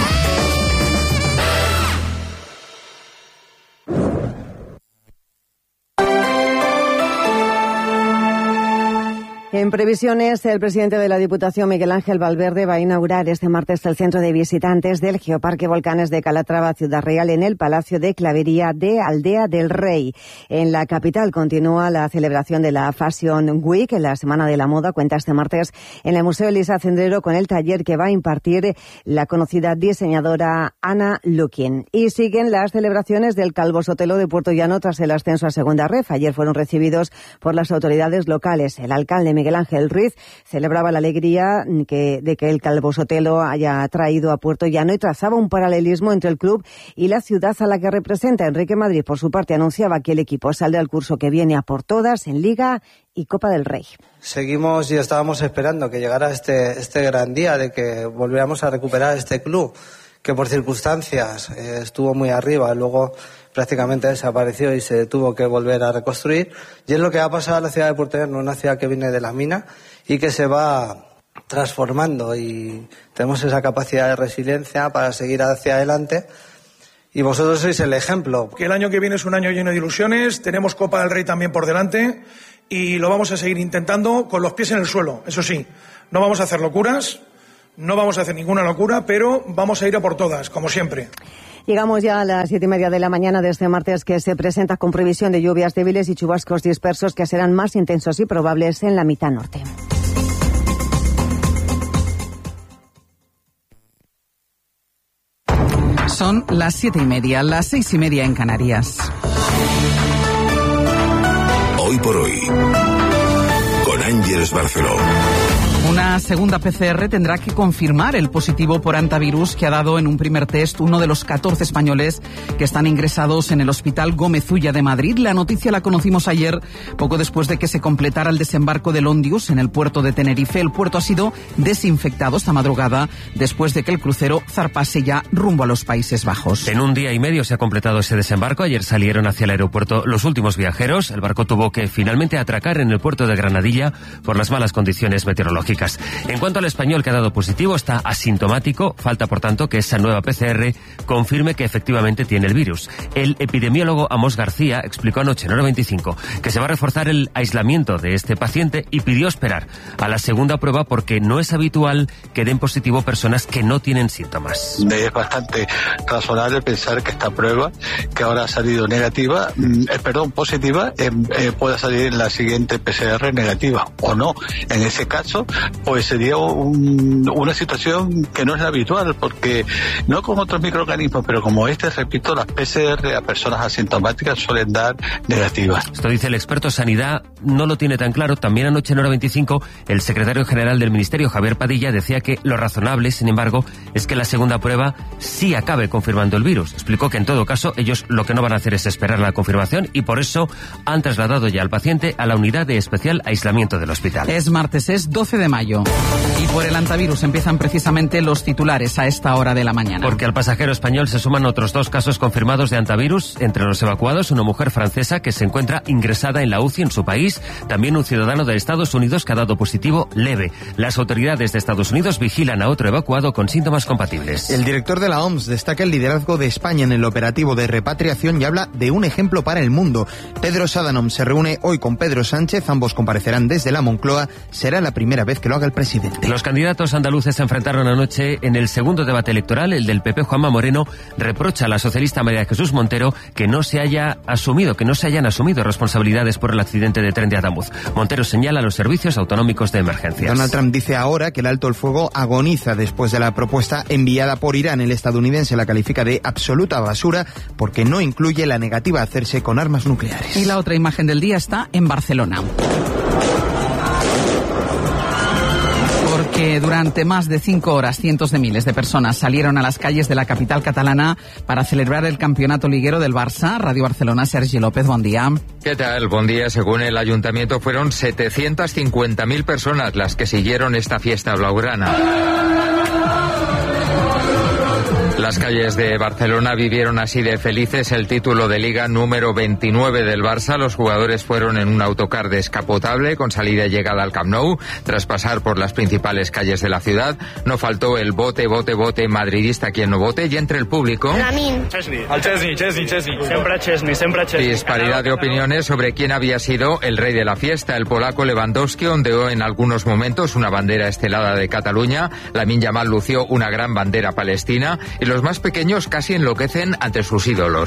En previsiones, el presidente de la Diputación, Miguel Ángel Valverde, va a inaugurar este martes el centro de visitantes del Geoparque Volcanes de Calatrava, Ciudad Real, en el Palacio de Clavería de Aldea del Rey. En la capital continúa la celebración de la Fashion Week, en la Semana de la Moda. Cuenta este martes en el Museo Elisa Cendrero con el taller que va a impartir la conocida diseñadora Ana Lukin. Y siguen las celebraciones del Calvo Sotelo de Puerto Llano tras el ascenso a Segunda Ref. Ayer fueron recibidos por las autoridades locales. El alcalde Miguel Ángel Ruiz celebraba la alegría que, de que el Calvo Sotelo haya traído a Puerto Llano y trazaba un paralelismo entre el club y la ciudad a la que representa. Enrique Madrid, por su parte, anunciaba que el equipo saldrá al curso que viene a por todas en Liga y Copa del Rey. Seguimos y estábamos esperando que llegara este, este gran día de que volviéramos a recuperar este club, que por circunstancias eh, estuvo muy arriba, luego prácticamente desapareció y se tuvo que volver a reconstruir. Y es lo que ha pasado a la ciudad de Puertollano, una ciudad que viene de la mina y que se va transformando, y tenemos esa capacidad de resiliencia para seguir hacia adelante. Y vosotros sois el ejemplo. Que el año que viene es un año lleno de ilusiones, tenemos Copa del Rey también por delante y lo vamos a seguir intentando con los pies en el suelo. Eso sí, no vamos a hacer locuras, no vamos a hacer ninguna locura, pero vamos a ir a por todas, como siempre. Llegamos ya a las siete y media de la mañana de este martes, que se presenta con previsión de lluvias débiles y chubascos dispersos que serán más intensos y probables en la mitad norte. Son las siete y media, las seis y media en Canarias. Hoy por hoy, con Ángeles Barceló. Una segunda P C R tendrá que confirmar el positivo por hantavirus que ha dado en un primer test uno de los catorce españoles que están ingresados en el Hospital Gómez Ulla de Madrid. La noticia la conocimos ayer, poco después de que se completara el desembarco del Ondius en el puerto de Tenerife. El puerto ha sido desinfectado esta madrugada después de que el crucero zarpase ya rumbo a los Países Bajos. En un día y medio se ha completado ese desembarco. Ayer salieron hacia el aeropuerto los últimos viajeros. El barco tuvo que finalmente atracar en el puerto de Granadilla por las malas condiciones meteorológicas. En cuanto al español que ha dado positivo, está asintomático. Falta, por tanto, que esa nueva P C R confirme que efectivamente tiene el virus. El epidemiólogo Amos García explicó anoche en Hora veinticinco que se va a reforzar el aislamiento de este paciente y pidió esperar a la segunda prueba porque no es habitual que den positivo personas que no tienen síntomas. Es bastante razonable pensar que esta prueba, que ahora ha salido negativa, eh, perdón, positiva, eh, eh, pueda salir en la siguiente P C R negativa o no. En ese caso, pues sería un, una situación que no es la habitual, porque no con otros microorganismos, pero como este, repito, las P C R a personas asintomáticas suelen dar negativas. Esto dice el experto Sanidad, no lo tiene tan claro. También anoche en Hora veinticinco, el secretario general del Ministerio, Javier Padilla, decía que lo razonable, sin embargo, es que la segunda prueba sí acabe confirmando el virus. Explicó que en todo caso ellos lo que no van a hacer es esperar la confirmación y por eso han trasladado ya al paciente a la unidad de especial aislamiento del hospital. Es martes, es doce de mayo. Y por el hantavirus empiezan precisamente los titulares a esta hora de la mañana. Porque al pasajero español se suman otros dos casos confirmados de hantavirus. Entre los evacuados, una mujer francesa que se encuentra ingresada en la U C I en su país. También un ciudadano de Estados Unidos que ha dado positivo leve. Las autoridades de Estados Unidos vigilan a otro evacuado con síntomas compatibles. El director de la O M S destaca el liderazgo de España en el operativo de repatriación y habla de un ejemplo para el mundo. Pedro Sádanom se reúne hoy con Pedro Sánchez. Ambos comparecerán desde la Moncloa. Será la primera vez que lo haga el presidente. Los candidatos andaluces se enfrentaron anoche en el segundo debate electoral. El del P P, Juanma Moreno, reprocha a la socialista María Jesús Montero que no se haya asumido, que no se hayan asumido responsabilidades por el accidente de tren de Adamuz. Montero señala los servicios autonómicos de emergencias. Donald Trump dice ahora que el alto el fuego agoniza después de la propuesta enviada por Irán. El estadounidense la califica de absoluta basura porque no incluye la negativa a hacerse con armas nucleares. Y la otra imagen del día está en Barcelona. Porque durante más de cinco horas cientos de miles de personas salieron a las calles de la capital catalana para celebrar el campeonato liguero del Barça. Radio Barcelona, Sergi López, buen día. ¿Qué tal? Buen día. Según el ayuntamiento fueron setecientas cincuenta mil personas las que siguieron esta fiesta blaugrana. Las calles de Barcelona vivieron así de felices el título de Liga número veintinueve del Barça. Los jugadores fueron en un autocar descapotable con salida y llegada al Camp Nou. Tras pasar por las principales calles de la ciudad, no faltó el bote, bote, bote madridista quien no vote, y entre el público... Lamin. Chesney. Al Chesney, Chesney, Chesney. Siempre Chesney, siempre Chesney. Disparidad de opiniones sobre quién había sido el rey de la fiesta. El polaco Lewandowski ondeó en algunos momentos una bandera estelada de Cataluña. Lamine Yamal lució una gran bandera palestina. Y los más pequeños casi enloquecen ante sus ídolos.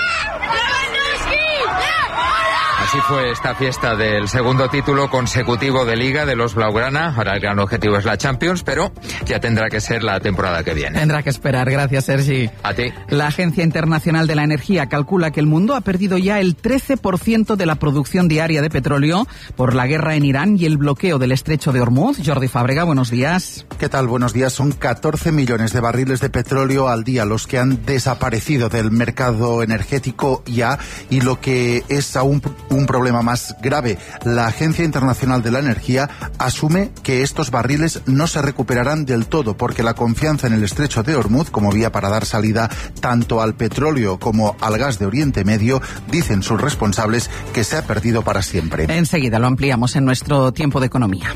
Así fue esta fiesta del segundo título consecutivo de Liga de los Blaugrana. Ahora el gran objetivo es la Champions, pero ya tendrá que ser la temporada que viene. Tendrá que esperar. Gracias, Sergi. A ti. La Agencia Internacional de la Energía calcula que el mundo ha perdido ya el trece por ciento de la producción diaria de petróleo por la guerra en Irán y el bloqueo del estrecho de Hormuz. Jordi Fábrega, buenos días. ¿Qué tal? Buenos días. Son catorce millones de barriles de petróleo al día los que han desaparecido del mercado energético ya, y lo que es aún un un problema más grave. La Agencia Internacional de la Energía asume que estos barriles no se recuperarán del todo porque la confianza en el estrecho de Hormuz como vía para dar salida tanto al petróleo como al gas de Oriente Medio, dicen sus responsables que se ha perdido para siempre. Enseguida lo ampliamos en nuestro tiempo de economía.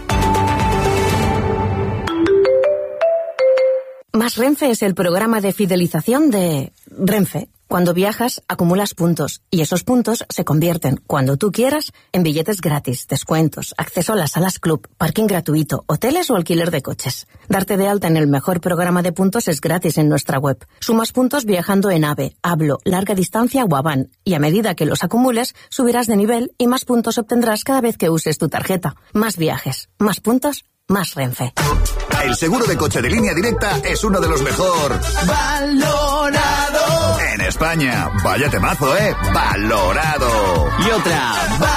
Más Renfe es el programa de fidelización de Renfe. Cuando viajas, acumulas puntos y esos puntos se convierten, cuando tú quieras, en billetes gratis, descuentos, acceso a las salas club, parking gratuito, hoteles o alquiler de coches. Darte de alta en el mejor programa de puntos es gratis en nuestra web. Sumas puntos viajando en AVE, Hablo, Larga Distancia o Avan y a medida que los acumules, subirás de nivel y más puntos obtendrás cada vez que uses tu tarjeta. Más viajes, más puntos, más Renfe. El seguro de coche de Línea Directa es uno de los mejor valorado en España. Vaya temazo, ¿eh? Valorado. Y otra.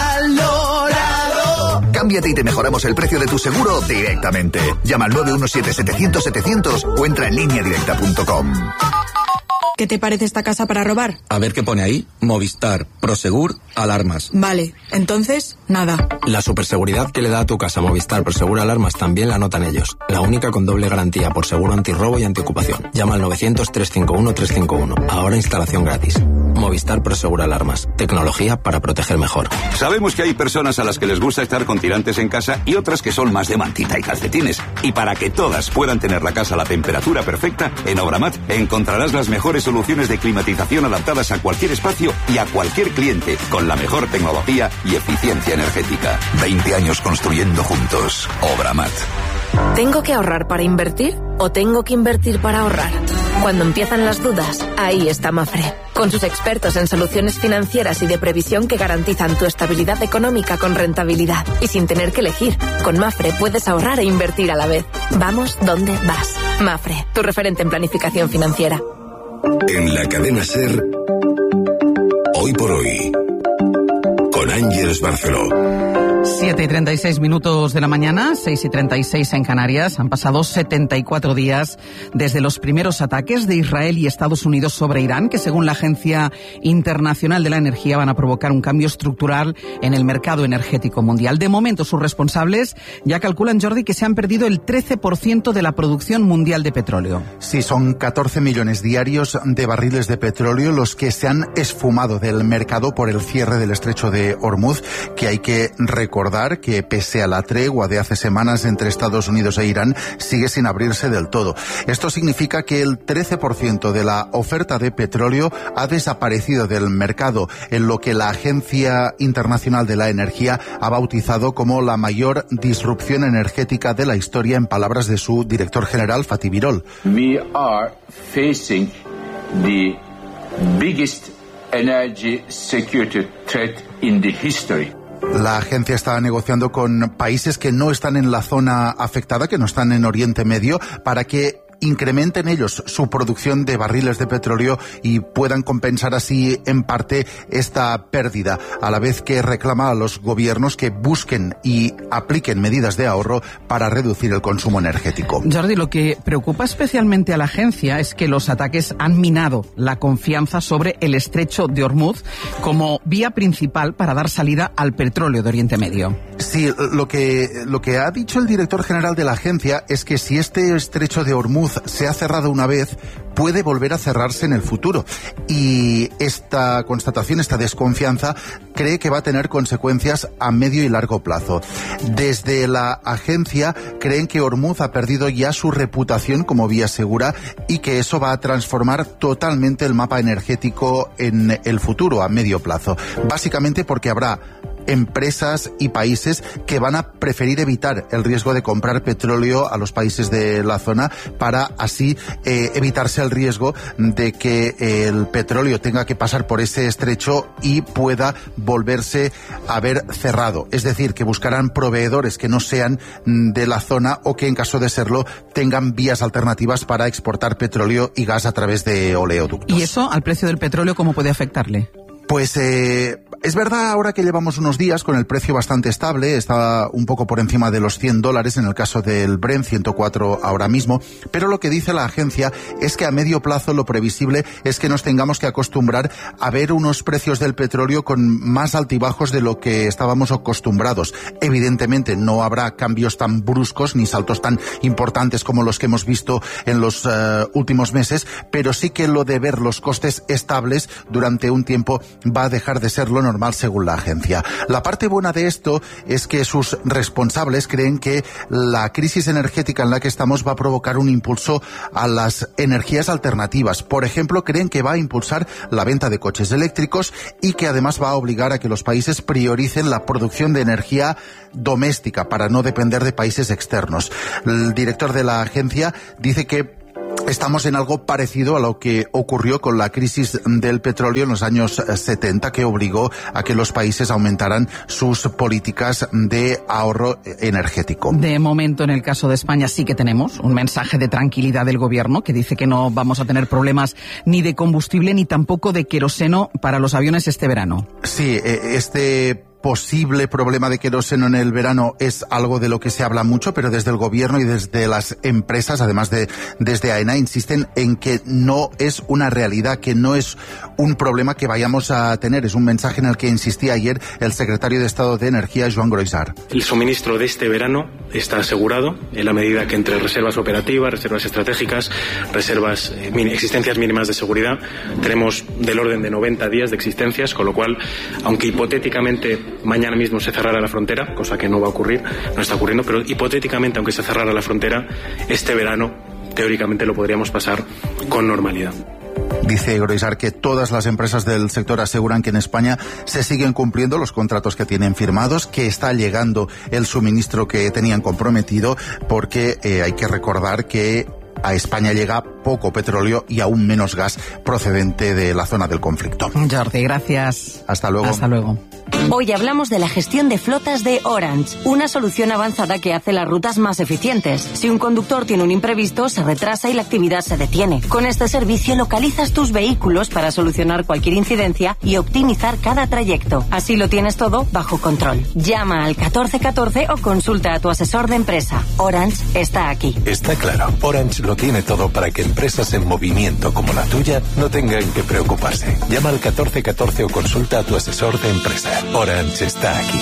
Valorado. Cámbiate y te mejoramos el precio de tu seguro directamente. Llama al nueve uno siete, setecientos, setecientos o entra en línea directa punto com. ¿Qué te parece esta casa para robar? A ver qué pone ahí. Movistar, Prosegur, alarmas. Vale, entonces, nada. La superseguridad que le da a tu casa Movistar Prosegur Alarmas también la notan ellos. La única con doble garantía por seguro antirrobo y antiocupación. Llama al novecientos, trescientos cincuenta y uno, trescientos cincuenta y uno. Ahora instalación gratis. Movistar Prosegur Alarmas. Tecnología para proteger mejor. Sabemos que hay personas a las que les gusta estar con tirantes en casa y otras que son más de mantita y calcetines. Y para que todas puedan tener la casa a la temperatura perfecta, en Obramat encontrarás las mejores soluciones de climatización adaptadas a cualquier espacio y a cualquier cliente, con la mejor tecnología y eficiencia energética. veinte años construyendo juntos. Obramat. ¿Tengo que ahorrar para invertir o tengo que invertir para ahorrar? Cuando empiezan las dudas, ahí está Mafre, con sus expertos en soluciones financieras y de previsión que garantizan tu estabilidad económica con rentabilidad y sin tener que elegir. Con Mafre puedes ahorrar e invertir a la vez. Vamos donde vas. Mafre, tu referente en planificación financiera. En la cadena SER, hoy por hoy, con Ángeles Barceló. siete y treinta y seis minutos de la mañana, seis y treinta y seis en Canarias. Han pasado setenta y cuatro días desde los primeros ataques de Israel y Estados Unidos sobre Irán, que según la Agencia Internacional de la Energía van a provocar un cambio estructural en el mercado energético mundial. De momento, sus responsables ya calculan, Jordi, que se han perdido el trece por ciento de la producción mundial de petróleo. Sí, son catorce millones diarios de barriles de petróleo los que se han esfumado del mercado por el cierre del estrecho de Hormuz, que hay que recordar Recordar que pese a la tregua de hace semanas entre Estados Unidos e Irán, sigue sin abrirse del todo. Esto significa que el trece por ciento de la oferta de petróleo ha desaparecido del mercado, en lo que la Agencia Internacional de la Energía ha bautizado como la mayor disrupción energética de la historia, en palabras de su director general, Fatih Birol. We are facing the biggest energy security threat in the history. La agencia está negociando con países que no están en la zona afectada, que no están en Oriente Medio, para que incrementen ellos su producción de barriles de petróleo y puedan compensar así en parte esta pérdida, a la vez que reclama a los gobiernos que busquen y apliquen medidas de ahorro para reducir el consumo energético. Jordi, lo que preocupa especialmente a la agencia es que los ataques han minado la confianza sobre el estrecho de Hormuz como vía principal para dar salida al petróleo de Oriente Medio. Sí, lo que, lo que ha dicho el director general de la agencia es que si este estrecho de Hormuz se ha cerrado una vez, puede volver a cerrarse en el futuro. Y esta constatación, esta desconfianza, cree que va a tener consecuencias a medio y largo plazo. Desde la agencia creen que Hormuz ha perdido ya su reputación como vía segura y que eso va a transformar totalmente el mapa energético en el futuro, a medio plazo. Básicamente porque habrá empresas y países que van a preferir evitar el riesgo de comprar petróleo a los países de la zona para así eh, evitarse el riesgo de que el petróleo tenga que pasar por ese estrecho y pueda volverse a ver cerrado. Es decir, que buscarán proveedores que no sean de la zona o que en caso de serlo tengan vías alternativas para exportar petróleo y gas a través de oleoductos. ¿Y eso al precio del petróleo cómo puede afectarle? Pues eh, es verdad ahora que llevamos unos días con el precio bastante estable, está un poco por encima de los cien dólares en el caso del Brent, ciento cuatro ahora mismo, pero lo que dice la agencia es que a medio plazo lo previsible es que nos tengamos que acostumbrar a ver unos precios del petróleo con más altibajos de lo que estábamos acostumbrados. Evidentemente no habrá cambios tan bruscos ni saltos tan importantes como los que hemos visto en los uh, últimos meses, pero sí que lo de ver los costes estables durante un tiempo va a dejar de ser lo normal según la agencia. La parte buena de esto es que sus responsables creen que la crisis energética en la que estamos va a provocar un impulso a las energías alternativas. Por ejemplo, creen que va a impulsar la venta de coches eléctricos y que además va a obligar a que los países prioricen la producción de energía doméstica para no depender de países externos. El director de la agencia dice que estamos en algo parecido a lo que ocurrió con la crisis del petróleo en los años setenta, que obligó a que los países aumentaran sus políticas de ahorro energético. De momento, en el caso de España, sí que tenemos un mensaje de tranquilidad del gobierno que dice que no vamos a tener problemas ni de combustible ni tampoco de queroseno para los aviones este verano. Sí, este posible problema de queroseno en el verano es algo de lo que se habla mucho, pero desde el gobierno y desde las empresas, además de desde AENA, insisten en que no es una realidad, que no es un problema que vayamos a tener. Es un mensaje en el que insistía ayer el secretario de Estado de Energía, Joan Groisart. El suministro de este verano está asegurado en la medida que entre reservas operativas, reservas estratégicas, reservas, eh, existencias mínimas de seguridad, tenemos del orden de noventa días de existencias, con lo cual, aunque hipotéticamente mañana mismo se cerrara la frontera, cosa que no va a ocurrir, no está ocurriendo, pero hipotéticamente, aunque se cerrara la frontera, este verano teóricamente lo podríamos pasar con normalidad. Dice Groisart que todas las empresas del sector aseguran que en España se siguen cumpliendo los contratos que tienen firmados, que está llegando el suministro que tenían comprometido, porque eh, hay que recordar que a España llega poco petróleo y aún menos gas procedente de la zona del conflicto. Jordi, gracias. Hasta luego. Hasta luego. Hoy hablamos de la gestión de flotas de Orange, una solución avanzada que hace las rutas más eficientes. Si un conductor tiene un imprevisto, se retrasa y la actividad se detiene. Con este servicio localizas tus vehículos para solucionar cualquier incidencia y optimizar cada trayecto. Así lo tienes todo bajo control. Llama al catorce catorce o consulta a tu asesor de empresa. Orange está aquí. Está claro, Orange lo tiene todo para que empresas en movimiento como la tuya no tengan que preocuparse. Llama al catorce catorce o consulta a tu asesor de empresa. Orange está aquí.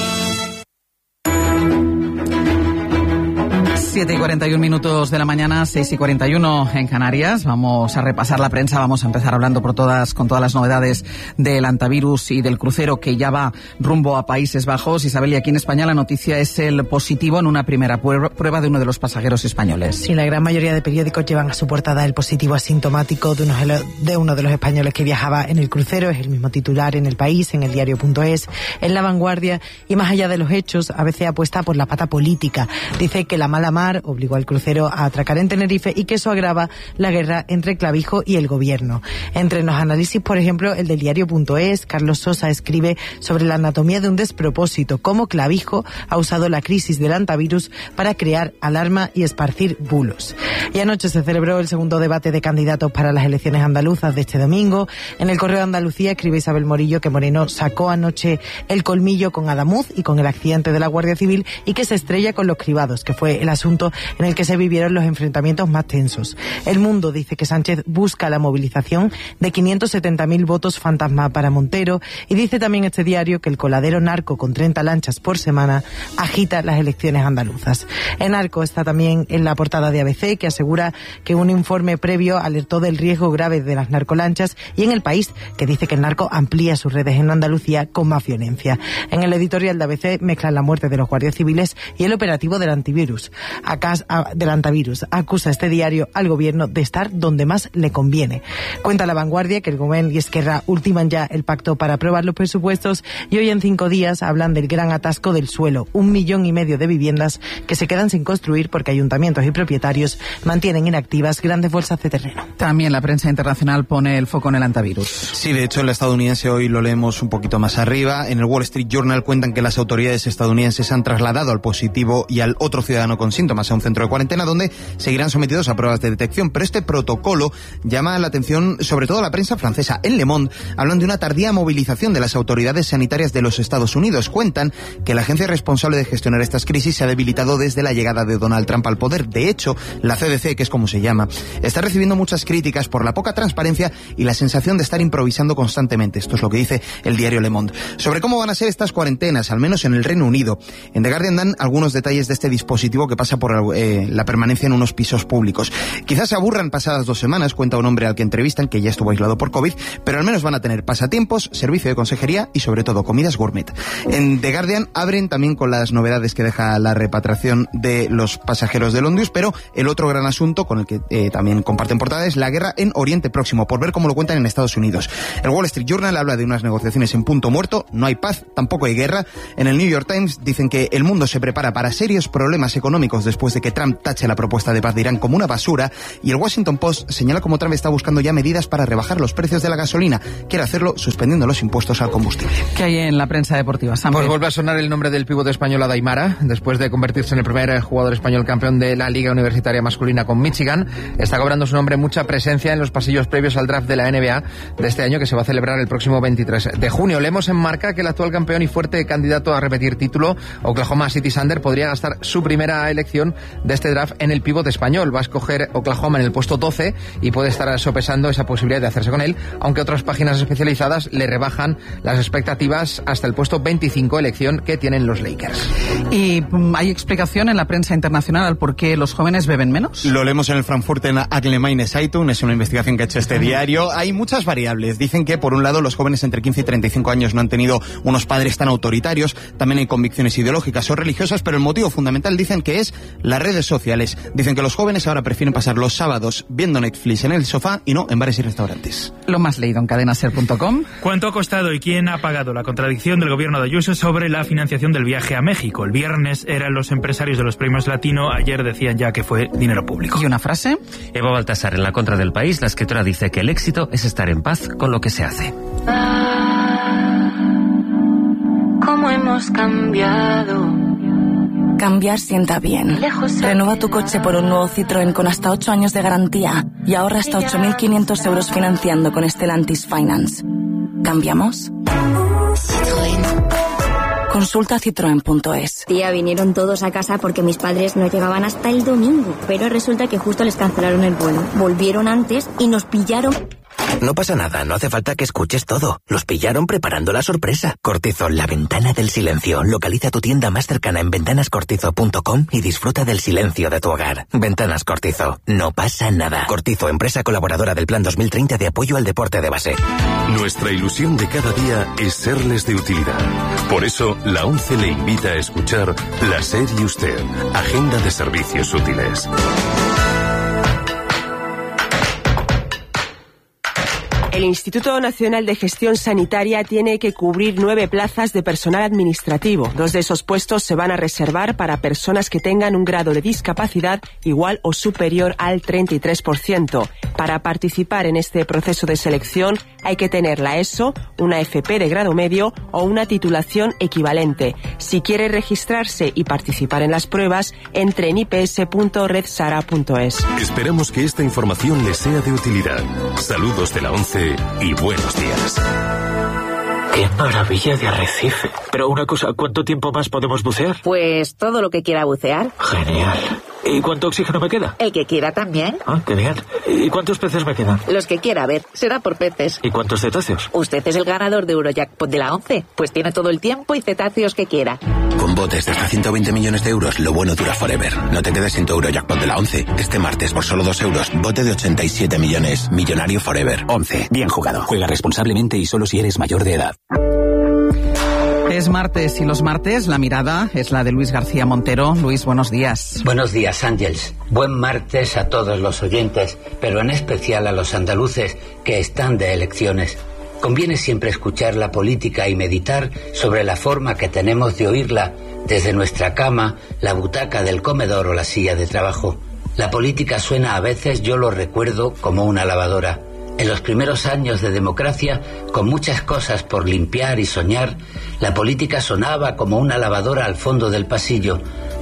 siete y cuarenta y un minutos de la mañana, seis y cuarenta y uno en Canarias. Vamos a repasar la prensa, vamos a empezar hablando por todas, con todas las novedades del antivirus y del crucero que ya va rumbo a Países Bajos. Isabel, y aquí en España la noticia es el positivo en una primera prueba de uno de los pasajeros españoles. Sí, la gran mayoría de periódicos llevan a su portada el positivo asintomático de uno de, uno de los españoles que viajaba en el crucero. Es el mismo titular en El País, en el diario punto es, en La Vanguardia, y más allá de los hechos, a veces apuesta por la pata política. Dice que la mala mar obligó al crucero a atracar en Tenerife y que eso agrava la guerra entre Clavijo y el gobierno. Entre los análisis, por ejemplo, el del diario punto es, Carlos Sosa escribe sobre la anatomía de un despropósito, cómo Clavijo ha usado la crisis del antivirus para crear alarma y esparcir bulos. Y anoche se celebró el segundo debate de candidatos para las elecciones andaluzas de este domingo. En el Correo de Andalucía escribe Isabel Morillo que Moreno sacó anoche el colmillo con Adamuz y con el accidente de la Guardia Civil y que se estrella con los cribados, que fue el asunto en el que se vivieron los enfrentamientos más tensos. El Mundo dice que Sánchez busca la movilización de quinientos setenta mil votos fantasma para Montero, y dice también este diario que el coladero narco con treinta lanchas por semana agita las elecciones andaluzas. El narco está también en la portada de A B C, que asegura que un informe previo alertó del riesgo grave de las narcolanchas, y en El País, que dice que el narco amplía sus redes en Andalucía con más violencia. En el editorial de A B C mezclan la muerte de los guardias civiles y el operativo del antivirus. Acá, del antivirus. Acusa este diario al gobierno de estar donde más le conviene. Cuenta La Vanguardia que el Gobierno y Esquerra ultiman ya el pacto para aprobar los presupuestos, y hoy en cinco días hablan del gran atasco del suelo. Un millón y medio de viviendas que se quedan sin construir porque ayuntamientos y propietarios mantienen inactivas grandes bolsas de terreno. También la prensa internacional pone el foco en el antivirus. Sí, de hecho, el estadounidense hoy lo leemos un poquito más arriba. En el Wall Street Journal cuentan que las autoridades estadounidenses han trasladado al positivo y al otro ciudadano con síntomas síntomas a un centro de cuarentena donde seguirán sometidos a pruebas de detección. Pero este protocolo llama la atención sobre todo a la prensa francesa. En Le Monde hablan de una tardía movilización de las autoridades sanitarias de los Estados Unidos. Cuentan que la agencia responsable de gestionar estas crisis se ha debilitado desde la llegada de Donald Trump al poder. De hecho, la C D C, que es como se llama, está recibiendo muchas críticas por la poca transparencia y la sensación de estar improvisando constantemente. Esto es lo que dice el diario Le Monde. Sobre cómo van a ser estas cuarentenas, al menos en el Reino Unido. En The Guardian dan algunos detalles de este dispositivo que pasa por eh, la permanencia en unos pisos públicos. Quizás se aburran pasadas dos semanas, cuenta un hombre al que entrevistan, que ya estuvo aislado por COVID, pero al menos van a tener pasatiempos, servicio de consejería y sobre todo comidas gourmet. En The Guardian abren también con las novedades que deja la repatriación de los pasajeros del Ondius, pero el otro gran asunto con el que eh, también comparten portada es la guerra en Oriente Próximo, por ver cómo lo cuentan en Estados Unidos. El Wall Street Journal habla de unas negociaciones en punto muerto, no hay paz, tampoco hay guerra. En el New York Times dicen que el mundo se prepara para serios problemas económicos después de que Trump tache la propuesta de paz de Irán como una basura, y el Washington Post señala cómo Trump está buscando ya medidas para rebajar los precios de la gasolina. Quiere hacerlo suspendiendo los impuestos al combustible. ¿Qué hay en la prensa deportiva, Sam? Pues vuelve a sonar el nombre del pívot español Aymara, después de convertirse en el primer jugador español campeón de la Liga Universitaria Masculina con Michigan. Está cobrando su nombre mucha presencia en los pasillos previos al draft de la N B A de este año, que se va a celebrar el próximo veintitrés de junio. Leemos en Marca que el actual campeón y fuerte candidato a repetir título, Oklahoma City Thunder, podría gastar su primera elección de este draft en el pívot español. Va a escoger Oklahoma en el puesto doce y puede estar sopesando esa posibilidad de hacerse con él, aunque otras páginas especializadas le rebajan las expectativas hasta el puesto veinticinco, elección que tienen los Lakers. ¿Y um, hay explicación en la prensa internacional al por qué los jóvenes beben menos? Lo leemos en el Frankfurter Allgemeine Zeitung, es una investigación que ha hecho este diario. Hay muchas variables. Dicen que, por un lado, los jóvenes entre quince y treinta y cinco años no han tenido unos padres tan autoritarios, también hay convicciones ideológicas o religiosas, pero el motivo fundamental dicen que es las redes sociales. Dicen que los jóvenes ahora prefieren pasar los sábados viendo Netflix en el sofá y no en bares y restaurantes. Lo más leído en cadena ser punto com. ¿Cuánto ha costado y quién ha pagado la contradicción del gobierno de Ayuso sobre la financiación del viaje a México? El viernes eran los empresarios de los premios Latino, ayer decían ya que fue dinero público. ¿Y una frase? Eva Baltasar, en La Contra del País, la escritora dice que el éxito es estar en paz con lo que se hace. ¿Cómo hemos cambiado? Cambiar sienta bien. Renueva tu coche por un nuevo Citroën con hasta ocho años de garantía y ahorra hasta ocho mil quinientos euros financiando con Stellantis Finance. ¿Cambiamos? Citroën. Consulta citroen punto es. Tía, vinieron todos a casa porque mis padres no llegaban hasta el domingo, pero resulta que justo les cancelaron el vuelo. Volvieron antes y nos pillaron. No pasa nada, no hace falta que escuches todo. Los pillaron preparando la sorpresa. Cortizol, la ventana del silencio. Localiza tu tienda más cercana en ventanas cortizo punto com y disfruta del silencio de tu hogar. Ventanas Cortizo, no pasa nada. Cortizo, empresa colaboradora del Plan dos mil treinta de apoyo al deporte de base. Nuestra ilusión de cada día es serles de utilidad. Por eso, la ONCE le invita a escuchar La SER y Usted, Agenda de Servicios Útiles. El Instituto Nacional de Gestión Sanitaria tiene que cubrir nueve plazas de personal administrativo. Dos de esos puestos se van a reservar para personas que tengan un grado de discapacidad igual o superior al treinta y tres por ciento. Para participar en este proceso de selección hay que tener la ESO, una F P de grado medio o una titulación equivalente. Si quiere registrarse y participar en las pruebas, entre en i p s punto red sara punto es. Esperamos que esta información les sea de utilidad. Saludos de la ONCE y buenos días. ¡Qué maravilla de arrecife! Pero una cosa, ¿cuánto tiempo más podemos bucear? Pues todo lo que quiera bucear. Genial. ¿Y cuánto oxígeno me queda? El que quiera también. Ah, genial. ¿Y cuántos peces me quedan? Los que quiera, a ver, será por peces. ¿Y cuántos cetáceos? Usted es el ganador de Eurojackpot de la ONCE, pues tiene todo el tiempo y cetáceos que quiera. Con botes de hasta ciento veinte millones de euros, lo bueno dura forever. No te quedes sin tu Eurojackpot de la ONCE. Este martes, por solo dos euros, bote de ochenta y siete millones. Millonario forever. ONCE. Bien jugado. Juega responsablemente y solo si eres mayor de edad. Es martes y los martes la mirada es la de Luis García Montero. Luis, buenos días. Buenos días, Ángels. Buen martes a todos los oyentes, pero en especial a los andaluces que están de elecciones. Conviene siempre escuchar la política y meditar sobre la forma que tenemos de oírla desde nuestra cama, la butaca del comedor o la silla de trabajo. La política suena a veces, yo lo recuerdo, como una lavadora. En los primeros años de democracia, con muchas cosas por limpiar y soñar, la política sonaba como una lavadora al fondo del pasillo.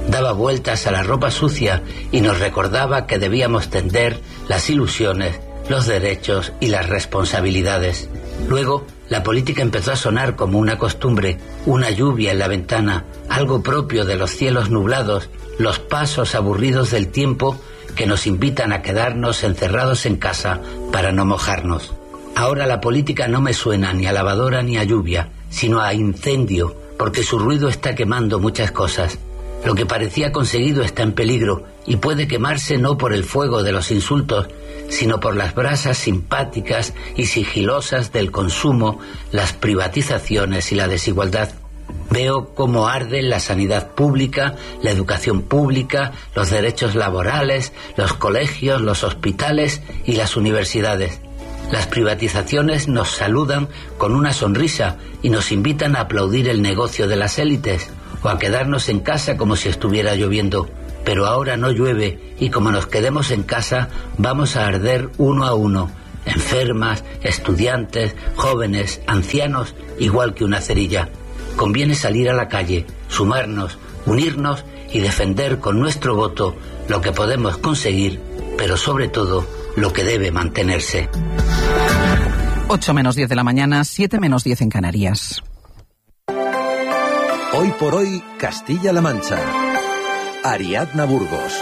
Daba vueltas a la ropa sucia y nos recordaba que debíamos tender las ilusiones, los derechos y las responsabilidades. Luego, la política empezó a sonar como una costumbre, una lluvia en la ventana, algo propio de los cielos nublados, los pasos aburridos del tiempo que nos invitan a quedarnos encerrados en casa para no mojarnos. Ahora la política no me suena ni a lavadora ni a lluvia, sino a incendio, porque su ruido está quemando muchas cosas. Lo que parecía conseguido está en peligro y puede quemarse no por el fuego de los insultos, sino por las brasas simpáticas y sigilosas del consumo, las privatizaciones y la desigualdad. Veo cómo arden la sanidad pública, la educación pública, los derechos laborales, los colegios, los hospitales y las universidades. Las privatizaciones nos saludan con una sonrisa y nos invitan a aplaudir el negocio de las élites o a quedarnos en casa como si estuviera lloviendo. Pero ahora no llueve y como nos quedemos en casa vamos a arder uno a uno. Enfermas, estudiantes, jóvenes, ancianos, igual que una cerilla. Conviene salir a la calle, sumarnos, unirnos y defender con nuestro voto lo que podemos conseguir, pero sobre todo lo que debe mantenerse. ocho menos diez de la mañana, siete menos diez en Canarias. Hoy por hoy, Castilla-La Mancha. Ariadna Burgos.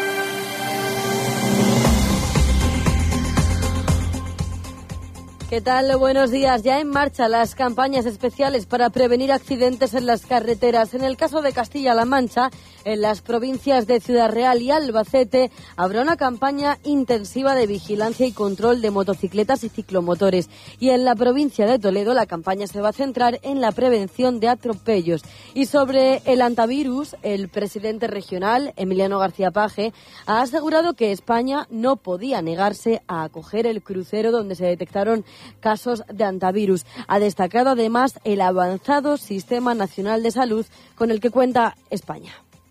¿Qué tal? Buenos días. Ya en marcha las campañas especiales para prevenir accidentes en las carreteras. En el caso de Castilla-La Mancha, en las provincias de Ciudad Real y Albacete, habrá una campaña intensiva de vigilancia y control de motocicletas y ciclomotores. Y en la provincia de Toledo, la campaña se va a centrar en la prevención de atropellos. Y sobre el antivirus, el presidente regional, Emiliano García Paje, ha asegurado que España no podía negarse a acoger el crucero donde se detectaron casos de antivirus. Ha destacado además el avanzado Sistema Nacional de Salud con el que cuenta España.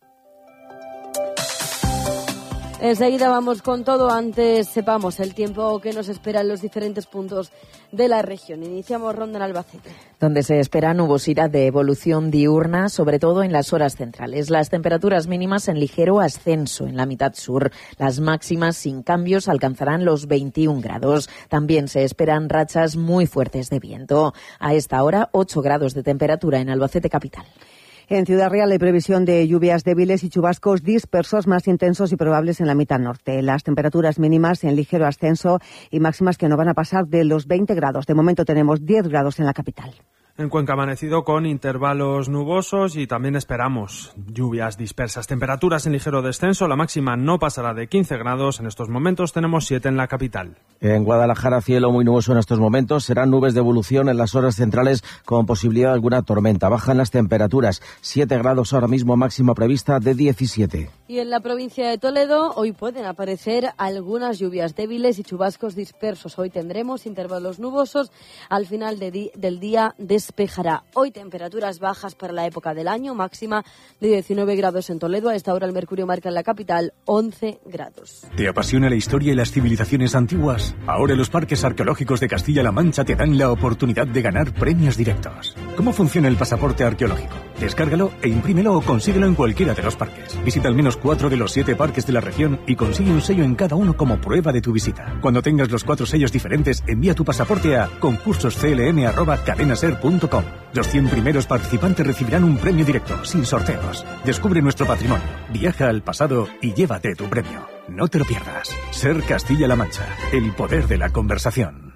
Enseguida vamos con todo, antes sepamos el tiempo que nos espera en los diferentes puntos de la región. Iniciamos ronda en Albacete, donde se espera nubosidad de evolución diurna, sobre todo en las horas centrales. Las temperaturas mínimas en ligero ascenso en la mitad sur. Las máximas sin cambios alcanzarán los veintiún grados. También se esperan rachas muy fuertes de viento. A esta hora, ocho grados de temperatura en Albacete capital. En Ciudad Real hay previsión de lluvias débiles y chubascos dispersos más intensos y probables en la mitad norte. Las temperaturas mínimas en ligero ascenso y máximas que no van a pasar de los veinte grados. De momento tenemos diez grados en la capital. En Cuenca amanecido con intervalos nubosos y también esperamos lluvias dispersas. Temperaturas en ligero descenso, la máxima no pasará de quince grados. En estos momentos tenemos siete en la capital. En Guadalajara, cielo muy nuboso en estos momentos. Serán nubes de evolución en las horas centrales con posibilidad de alguna tormenta. Bajan las temperaturas, siete grados ahora mismo, máxima prevista de diecisiete. Y en la provincia de Toledo hoy pueden aparecer algunas lluvias débiles y chubascos dispersos. Hoy tendremos intervalos nubosos. Al final de di- del día de despejará. Hoy temperaturas bajas para la época del año, máxima de diecinueve grados en Toledo. A esta hora el mercurio marca en la capital once grados. ¿Te apasiona la historia y las civilizaciones antiguas? Ahora los parques arqueológicos de Castilla-La Mancha te dan la oportunidad de ganar premios directos. ¿Cómo funciona el pasaporte arqueológico? Descárgalo e imprímelo o consíguelo en cualquiera de los parques. Visita al menos cuatro de los siete parques de la región y consigue un sello en cada uno como prueba de tu visita. Cuando tengas los cuatro sellos diferentes, envía tu pasaporte a concursos c l m arroba cadenaser punto com. Los cien primeros participantes recibirán un premio directo, sin sorteos. Descubre nuestro patrimonio, viaja al pasado y llévate tu premio. No te lo pierdas. Ser Castilla-La Mancha, el poder de la conversación.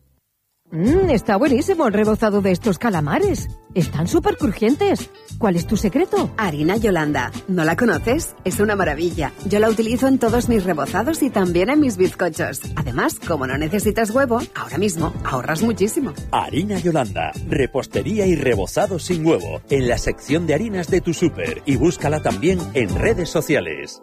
Mmm, está buenísimo el rebozado de estos calamares. Están súper crujientes. ¿Cuál es tu secreto? Harina Yolanda. ¿No la conoces? Es una maravilla. Yo la utilizo en todos mis rebozados y también en mis bizcochos. Además, como no necesitas huevo, ahora mismo ahorras muchísimo. Harina Yolanda. Repostería y rebozado sin huevo. En la sección de harinas de tu súper. Y búscala también en redes sociales.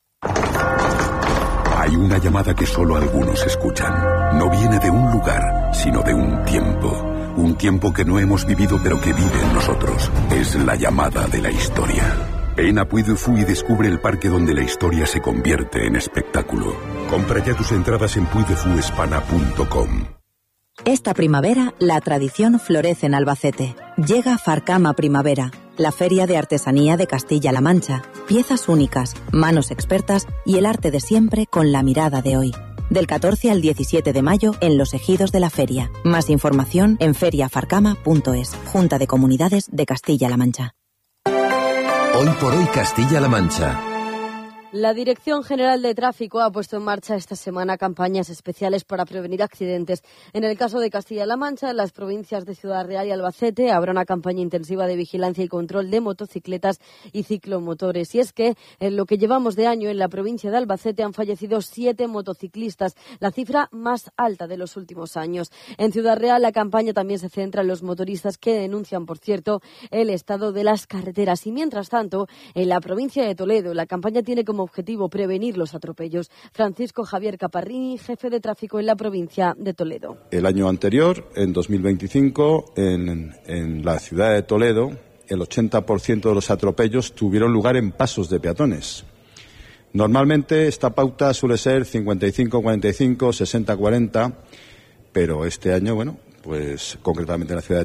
Hay una llamada que solo algunos escuchan. No viene de un lugar, sino de un tiempo. Un tiempo que no hemos vivido pero que vive en nosotros. Es la llamada de la historia. Ven a Puy du Fou y descubre el parque donde la historia se convierte en espectáculo. Compra ya tus entradas en puy de fou hispana punto com. Esta primavera, la tradición florece en Albacete. Llega Farcama Primavera, la Feria de Artesanía de Castilla-La Mancha. Piezas únicas, manos expertas y el arte de siempre con la mirada de hoy. Del catorce al diecisiete de mayo en los ejidos de la feria. Más información en feriafarcama punto es. Junta de Comunidades de Castilla-La Mancha. Hoy por hoy Castilla-La Mancha. La Dirección General de Tráfico ha puesto en marcha esta semana campañas especiales para prevenir accidentes. En el caso de Castilla-La Mancha, en las provincias de Ciudad Real y Albacete habrá una campaña intensiva de vigilancia y control de motocicletas y ciclomotores. Y es que en lo que llevamos de año en la provincia de Albacete han fallecido siete motociclistas, la cifra más alta de los últimos años. En Ciudad Real la campaña también se centra en los motoristas que denuncian, por cierto, el estado de las carreteras. Y mientras tanto, en la provincia de Toledo la campaña tiene como objetivo prevenir los atropellos. Francisco Javier Caparrini, jefe de tráfico en la provincia de Toledo. El año anterior, en dos mil veinticinco, en, en la ciudad de Toledo, el ochenta por ciento de los atropellos tuvieron lugar en pasos de peatones. Normalmente esta pauta suele ser cincuenta y cinco cuarenta y cinco, sesenta cuarenta, pero este año, bueno, pues concretamente en la ciudad